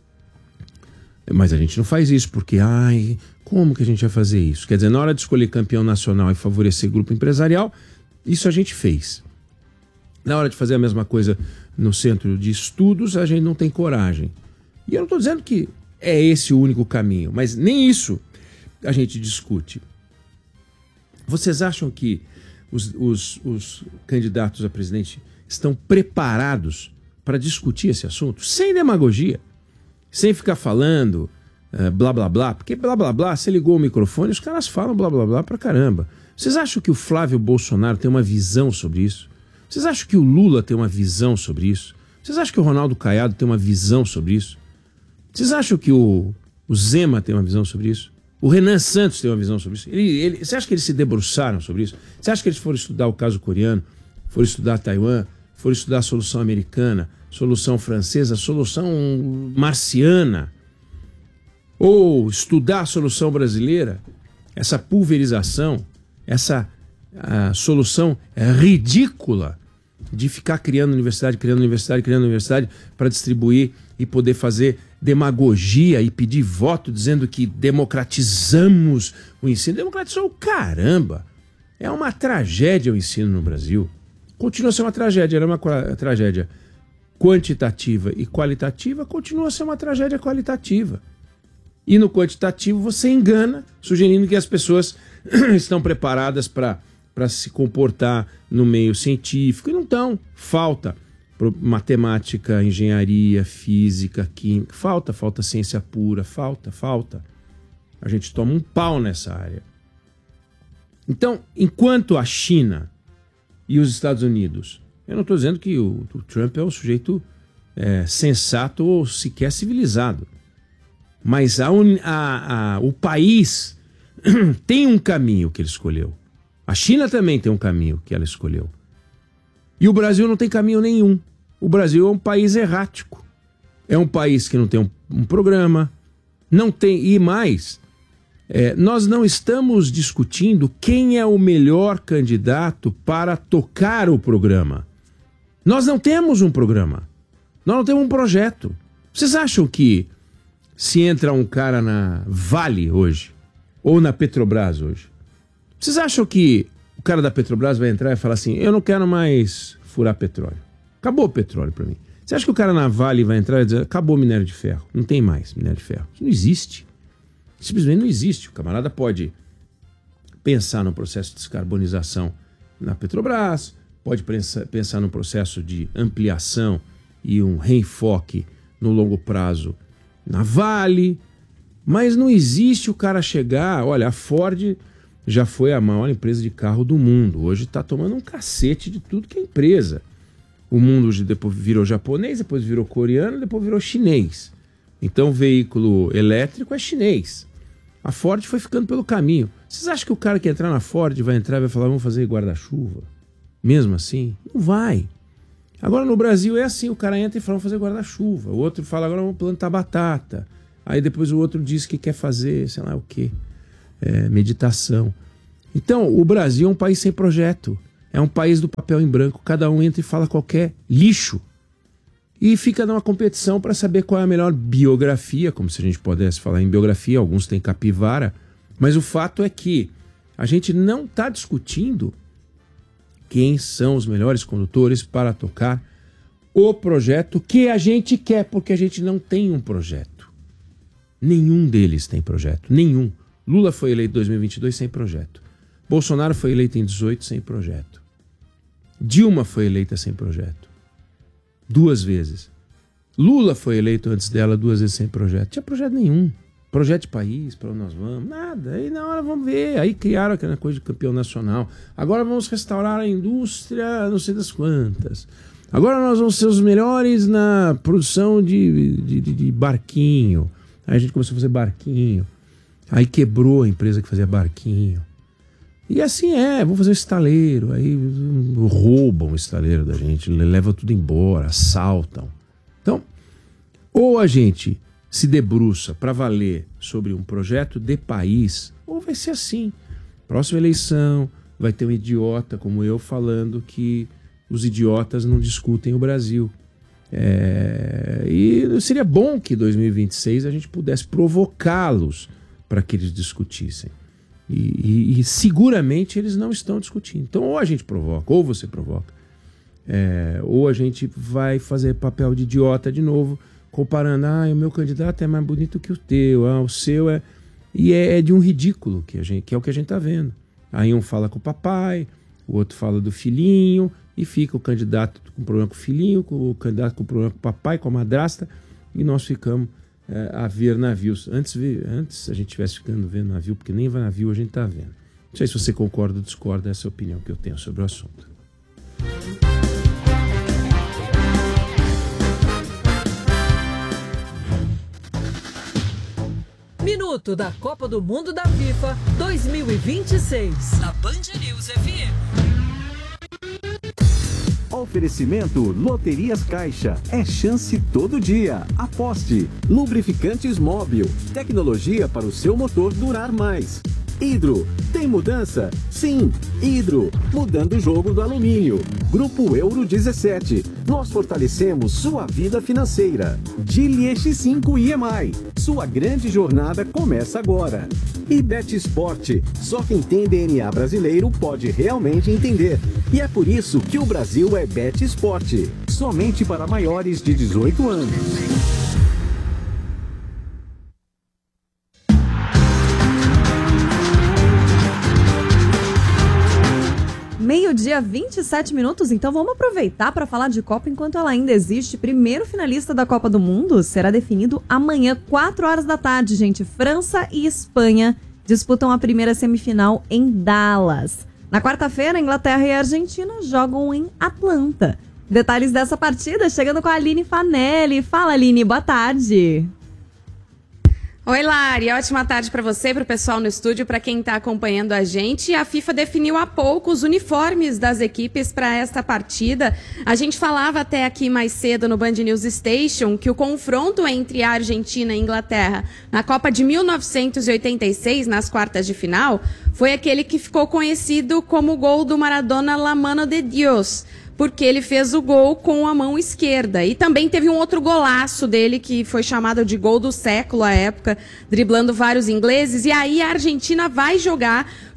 Mas a gente não faz isso porque, ai, como que a gente vai fazer isso? Quer dizer, na hora de escolher campeão nacional e favorecer grupo empresarial, isso a gente fez. Na hora de fazer a mesma coisa no centro de estudos, a gente não tem coragem. E eu não estou dizendo que é esse o único caminho, mas nem isso a gente discute. Vocês acham que os, os, os candidatos a presidente estão preparados para discutir esse assunto? Sem demagogia, sem ficar falando uh, blá blá blá, porque blá blá blá, você ligou o microfone, os caras falam blá blá blá pra caramba. Vocês acham que o Flávio Bolsonaro tem uma visão sobre isso? Vocês acham que o Lula tem uma visão sobre isso? Vocês acham que o Ronaldo Caiado tem uma visão sobre isso? Vocês acham que o, o Zema tem uma visão sobre isso? O Renan Santos tem uma visão sobre isso? Ele, ele, você acha que eles se debruçaram sobre isso? Você acha que eles foram estudar o caso coreano? Foram estudar Taiwan? Foram estudar a solução americana? Solução francesa? Solução marciana? Ou estudar a solução brasileira? Essa pulverização, essa a solução ridícula de ficar criando universidade, criando universidade, criando universidade para distribuir e poder fazer demagogia e pedir voto dizendo que democratizamos o ensino. Democratizou o caramba! É uma tragédia o ensino no Brasil. Continua a ser uma tragédia, era uma tragédia quantitativa e qualitativa, continua a ser uma tragédia qualitativa. E no quantitativo você engana, sugerindo que as pessoas estão preparadas para para se comportar no meio científico, e não estão. Falta matemática, engenharia, física, química, falta, falta ciência pura, falta, falta. A gente toma um pau nessa área. Então, enquanto a China e os Estados Unidos, eu não estou dizendo que o, o Trump é o sujeito é, sensato ou sequer civilizado, mas a, a, a, o país tem um caminho que ele escolheu. A China também tem um caminho que ela escolheu. E o Brasil não tem caminho nenhum. O Brasil é um país errático. É um país que não tem um, um programa, não tem... E mais, é, nós não estamos discutindo quem é o melhor candidato para tocar o programa. Nós não temos um programa. Nós não temos um projeto. Vocês acham que se entra um cara na Vale hoje, ou na Petrobras hoje, vocês acham que o cara da Petrobras vai entrar e falar assim, eu não quero mais furar petróleo, Acabou o petróleo para mim. Você acha que o cara na Vale vai entrar e dizer, acabou o minério de ferro, não tem mais minério de ferro? Isso não existe. Simplesmente não existe. O camarada pode pensar no processo de descarbonização na Petrobras, pode pensar, pensar no processo de ampliação e um reenfoque no longo prazo na Vale, mas não existe o cara chegar, olha, a Ford já foi a maior empresa de carro do mundo, hoje está tomando um cacete de tudo que é empresa. O mundo depois virou japonês, depois virou coreano, depois virou chinês. Então o veículo elétrico é chinês. A Ford foi ficando pelo caminho. Vocês acham que o cara que entrar na Ford vai entrar e vai falar, vamos fazer guarda-chuva? Mesmo assim? Não vai. Agora no Brasil é assim, o cara entra e fala, vamos fazer guarda-chuva. O outro fala, agora vamos plantar batata. Aí depois o outro diz que quer fazer, sei lá o quê, é, meditação. Então o Brasil é um país sem projeto. É um país do papel em branco. Cada um entra e fala qualquer lixo. E fica numa competição para saber qual é a melhor biografia, como se a gente pudesse falar em biografia, alguns têm capivara. Mas o fato é que a gente não está discutindo quem são os melhores condutores para tocar o projeto que a gente quer, porque a gente não tem um projeto. Nenhum deles tem projeto, nenhum. Lula foi eleito em dois mil e vinte e dois sem projeto. Bolsonaro foi eleito em dezoito sem projeto. Dilma foi eleita sem projeto. Duas vezes. Lula foi eleito antes dela duas vezes sem projeto. Não tinha projeto nenhum. Projeto de país, para onde nós vamos, nada. Aí na hora vamos ver. Aí criaram aquela coisa de campeão nacional. Agora vamos restaurar a indústria, não sei das quantas. Agora nós vamos ser os melhores na produção de, de, de, de barquinho. Aí a gente começou a fazer barquinho. Aí quebrou a empresa que fazia barquinho. E assim é, vão fazer um estaleiro, aí roubam o estaleiro da gente, levam tudo embora, assaltam. Então, ou a gente se debruça para valer sobre um projeto de país, ou vai ser assim. Próxima eleição, vai ter um idiota como eu falando que os idiotas não discutem o Brasil. É... E seria bom que em dois mil e vinte e seis a gente pudesse provocá-los para que eles discutissem. E, e, e seguramente eles não estão discutindo. Então ou a gente provoca, ou você provoca, é, ou a gente vai fazer papel de idiota de novo, comparando, ah, o meu candidato é mais bonito que o teu, ah, o seu é... E é, é de um ridículo, que, a gente, que é o que a gente está vendo. Aí um fala com o papai, o outro fala do filhinho, e fica o candidato com problema com o filhinho, com o candidato com problema com o papai, com a madrasta, e nós ficamos é, a ver navios. Antes, antes a gente estivesse ficando vendo navio, porque nem navio a gente está vendo. Não sei se você concorda ou discorda, essa é a opinião que eu tenho sobre o assunto. Minuto da Copa do Mundo da FIFA dois mil e vinte e seis, na Band News F M. Oferecimento Loterias Caixa. É chance todo dia. Aposte. Lubrificantes Móbil. Tecnologia para o seu motor durar mais. Hidro. Tem mudança? Sim. Hidro. Mudando o jogo do alumínio. Grupo Euro dezessete. Nós fortalecemos sua vida financeira. Gili X cinco I M I. Sua grande jornada começa agora. E Bet Sport. Só quem tem D N A brasileiro pode realmente entender. E é por isso que o Brasil é Bet Sport. Somente para maiores de dezoito anos. Meio-dia, vinte e sete minutos, então vamos aproveitar para falar de Copa enquanto ela ainda existe. Primeiro finalista da Copa do Mundo será definido amanhã, quatro horas da tarde, gente. França e Espanha disputam a primeira semifinal em Dallas. Na quarta-feira, Inglaterra e Argentina jogam em Atlanta. Detalhes dessa partida chegando com a Aline Fanelli. Fala, Aline, boa tarde. Oi, Lari, ótima tarde para você, para o pessoal no estúdio, para quem está acompanhando a gente. A FIFA definiu há pouco os uniformes das equipes para esta partida. A gente falava até aqui mais cedo no Band News Station que o confronto entre a Argentina e a Inglaterra na Copa de mil novecentos e oitenta e seis, nas quartas de final, foi aquele que ficou conhecido como o gol do Maradona La Mano de Dios, porque ele fez o gol com a mão esquerda. E também teve um outro golaço dele, que foi chamado de gol do século à época, driblando vários ingleses. E aí a Argentina vai jogar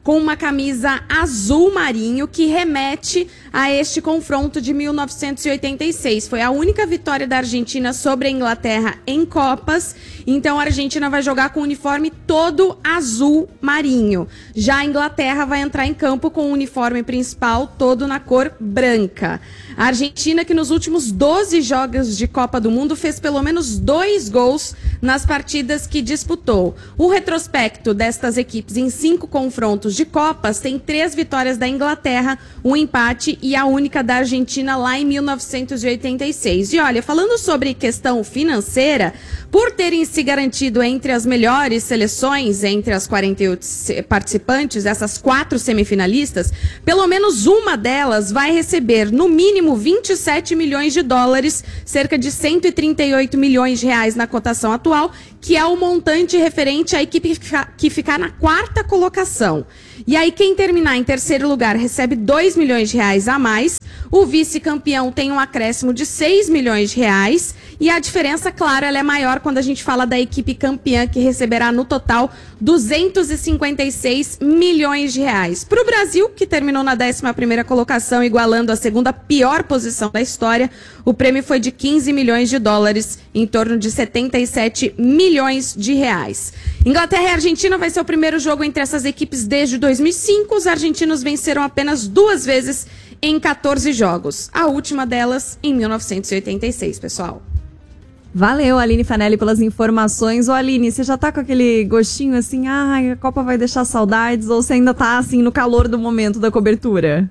com uma camisa azul marinho que remete a este confronto de mil novecentos e oitenta e seis. Foi a única vitória da Argentina sobre a Inglaterra em Copas, então a Argentina vai jogar com o uniforme todo azul marinho. Já a Inglaterra vai entrar em campo com o uniforme principal todo na cor branca. A Argentina, que nos últimos doze jogos de Copa do Mundo fez pelo menos dois gols nas partidas que disputou. O retrospecto destas equipes em cinco confrontos de Copas tem três vitórias da Inglaterra, um empate e a única da Argentina lá em mil novecentos e oitenta e seis. E olha, falando sobre questão financeira, por terem se garantido entre as melhores seleções, entre as quarenta e oito participantes, essas quatro semifinalistas, pelo menos uma delas vai receber, no mínimo, vinte e sete milhões de dólares, cerca de cento e trinta e oito milhões de reais na cotação atual, que é o montante referente à equipe que ficar na quarta colocação. E aí quem terminar em terceiro lugar recebe dois milhões de reais a mais, o vice-campeão tem um acréscimo de seis milhões de reais, e a diferença, claro, ela é maior quando a gente fala da equipe campeã, que receberá no total duzentos e cinquenta e seis milhões de reais. Para o Brasil, que terminou na décima primeira colocação, igualando a segunda pior posição da história, o prêmio foi de quinze milhões de dólares, em torno de setenta e sete milhões de reais. Inglaterra e Argentina vai ser o primeiro jogo entre essas equipes desde dois mil e cinco. Os argentinos venceram apenas duas vezes em quatorze jogos. A última delas em mil novecentos e oitenta e seis, pessoal. Valeu, Aline Fanelli, pelas informações. Ô, Aline, você já tá com aquele gostinho assim, ah, a Copa vai deixar saudades, ou você ainda tá assim no calor do momento da cobertura?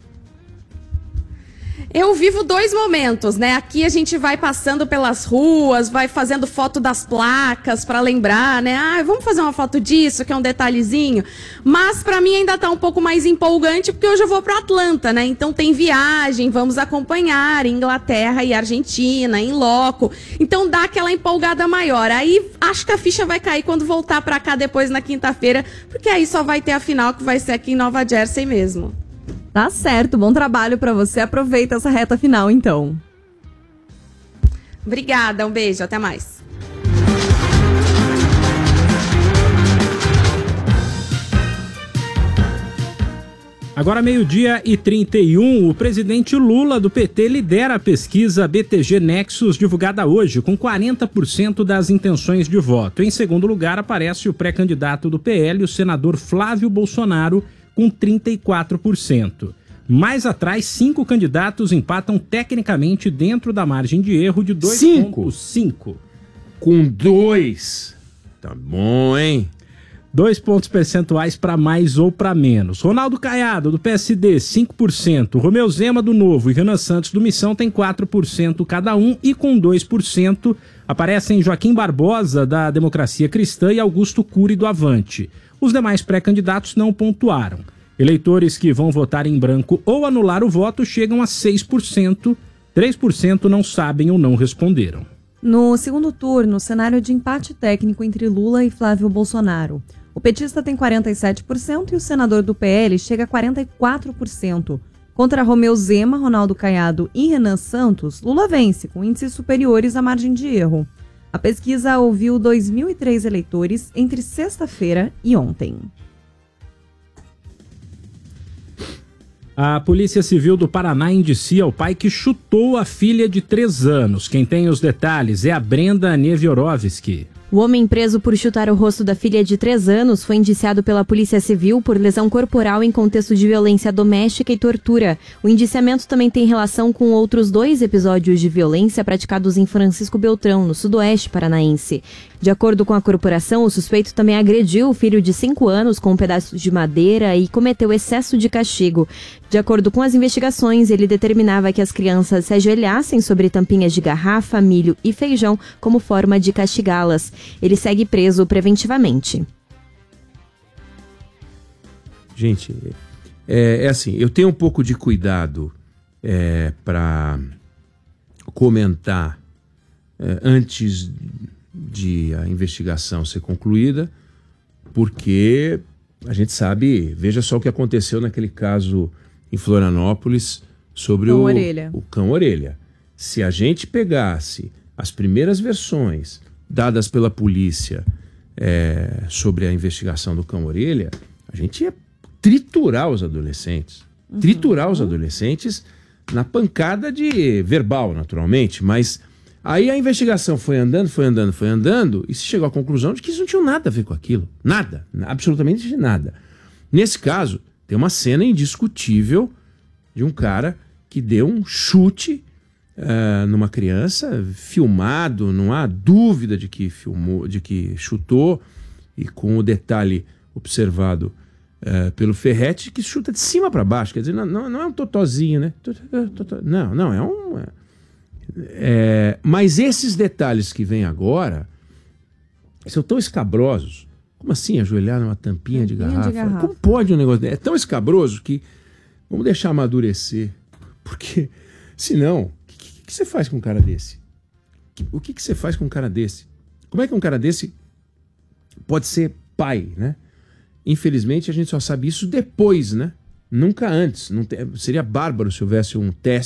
Eu vivo dois momentos, né? Aqui a gente vai passando pelas ruas, vai fazendo foto das placas para lembrar, né? Ah, vamos fazer uma foto disso, que é um detalhezinho. Mas para mim ainda tá um pouco mais empolgante, porque hoje eu vou para Atlanta, né? Então tem viagem, vamos acompanhar Inglaterra e Argentina em loco. Então dá aquela empolgada maior. Aí acho que a ficha vai cair quando voltar para cá depois na quinta-feira, porque aí só vai ter a final, que vai ser aqui em Nova Jersey mesmo. Tá certo, bom trabalho pra você. Aproveita essa reta final, então. Obrigada, um beijo, até mais. Agora meio-dia e trinta e um, o presidente Lula do P T lidera a pesquisa B T G Nexus divulgada hoje, com quarenta por cento das intenções de voto. Em segundo lugar aparece o pré-candidato do P L, o senador Flávio Bolsonaro, com trinta e quatro por cento. Mais atrás, cinco candidatos empatam tecnicamente dentro da margem de erro de dois ponto cinco. Com dois. Tá bom, hein? Dois pontos percentuais para mais ou para menos. Ronaldo Caiado, do P S D, cinco por cento. Romeu Zema, do Novo, e Renan Santos, do Missão, tem quatro por cento cada um. E com dois por cento aparecem Joaquim Barbosa, da Democracia Cristã, e Augusto Cury, do Avante. Os demais pré-candidatos não pontuaram. Eleitores que vão votar em branco ou anular o voto chegam a seis por cento. três por cento não sabem ou não responderam. No segundo turno, cenário de empate técnico entre Lula e Flávio Bolsonaro. O petista tem quarenta e sete por cento e o senador do P L chega a quarenta e quatro por cento. Contra Romeu Zema, Ronaldo Caiado e Renan Santos, Lula vence, com índices superiores à margem de erro. A pesquisa ouviu dois mil e três eleitores entre sexta-feira e ontem. A Polícia Civil do Paraná indicia o pai que chutou a filha de três anos. Quem tem os detalhes é a Brenda Neviorovski. O homem preso por chutar o rosto da filha de três anos foi indiciado pela Polícia Civil por lesão corporal em contexto de violência doméstica e tortura. O indiciamento também tem relação com outros dois episódios de violência praticados em Francisco Beltrão, no sudoeste paranaense. De acordo com a corporação, o suspeito também agrediu o filho de cinco anos com um pedaço de madeira e cometeu excesso de castigo. De acordo com as investigações, ele determinava que as crianças se ajoelhassem sobre tampinhas de garrafa, milho e feijão como forma de castigá-las. Ele segue preso preventivamente. Gente, é, é assim, eu tenho um pouco de cuidado é, para comentar é, antes de a investigação ser concluída, porque a gente sabe, veja só o que aconteceu naquele caso em Florianópolis sobre Cão o, Orelha. o Cão Orelha. Se a gente pegasse as primeiras versões dadas pela polícia é, sobre a investigação do Cão Orelha, a gente ia triturar os adolescentes. Uhum. Triturar os adolescentes na pancada de verbal, naturalmente, mas aí a investigação foi andando, foi andando, foi andando e se chegou à conclusão de que isso não tinha nada a ver com aquilo. Nada, absolutamente nada. Nesse caso, tem uma cena indiscutível de um cara que deu um chute uh, numa criança, filmado, não há dúvida de que filmou, de que chutou, e com o detalhe observado uh, pelo Ferretti, que chuta de cima para baixo, quer dizer, não, não, não é um totozinho, né? Não, não, é um... É, mas esses detalhes que vêm agora são tão escabrosos. Como assim ajoelhar numa tampinha, tampinha de, garrafa? de garrafa? Como pode um negócio desse? É tão escabroso que vamos deixar amadurecer. Porque, senão, o que, que você faz com um cara desse? O que, que você faz com um cara desse? Como é que um cara desse pode ser pai, né? Infelizmente, a gente só sabe isso depois, né? Nunca antes. Não te... Seria bárbaro se houvesse um teste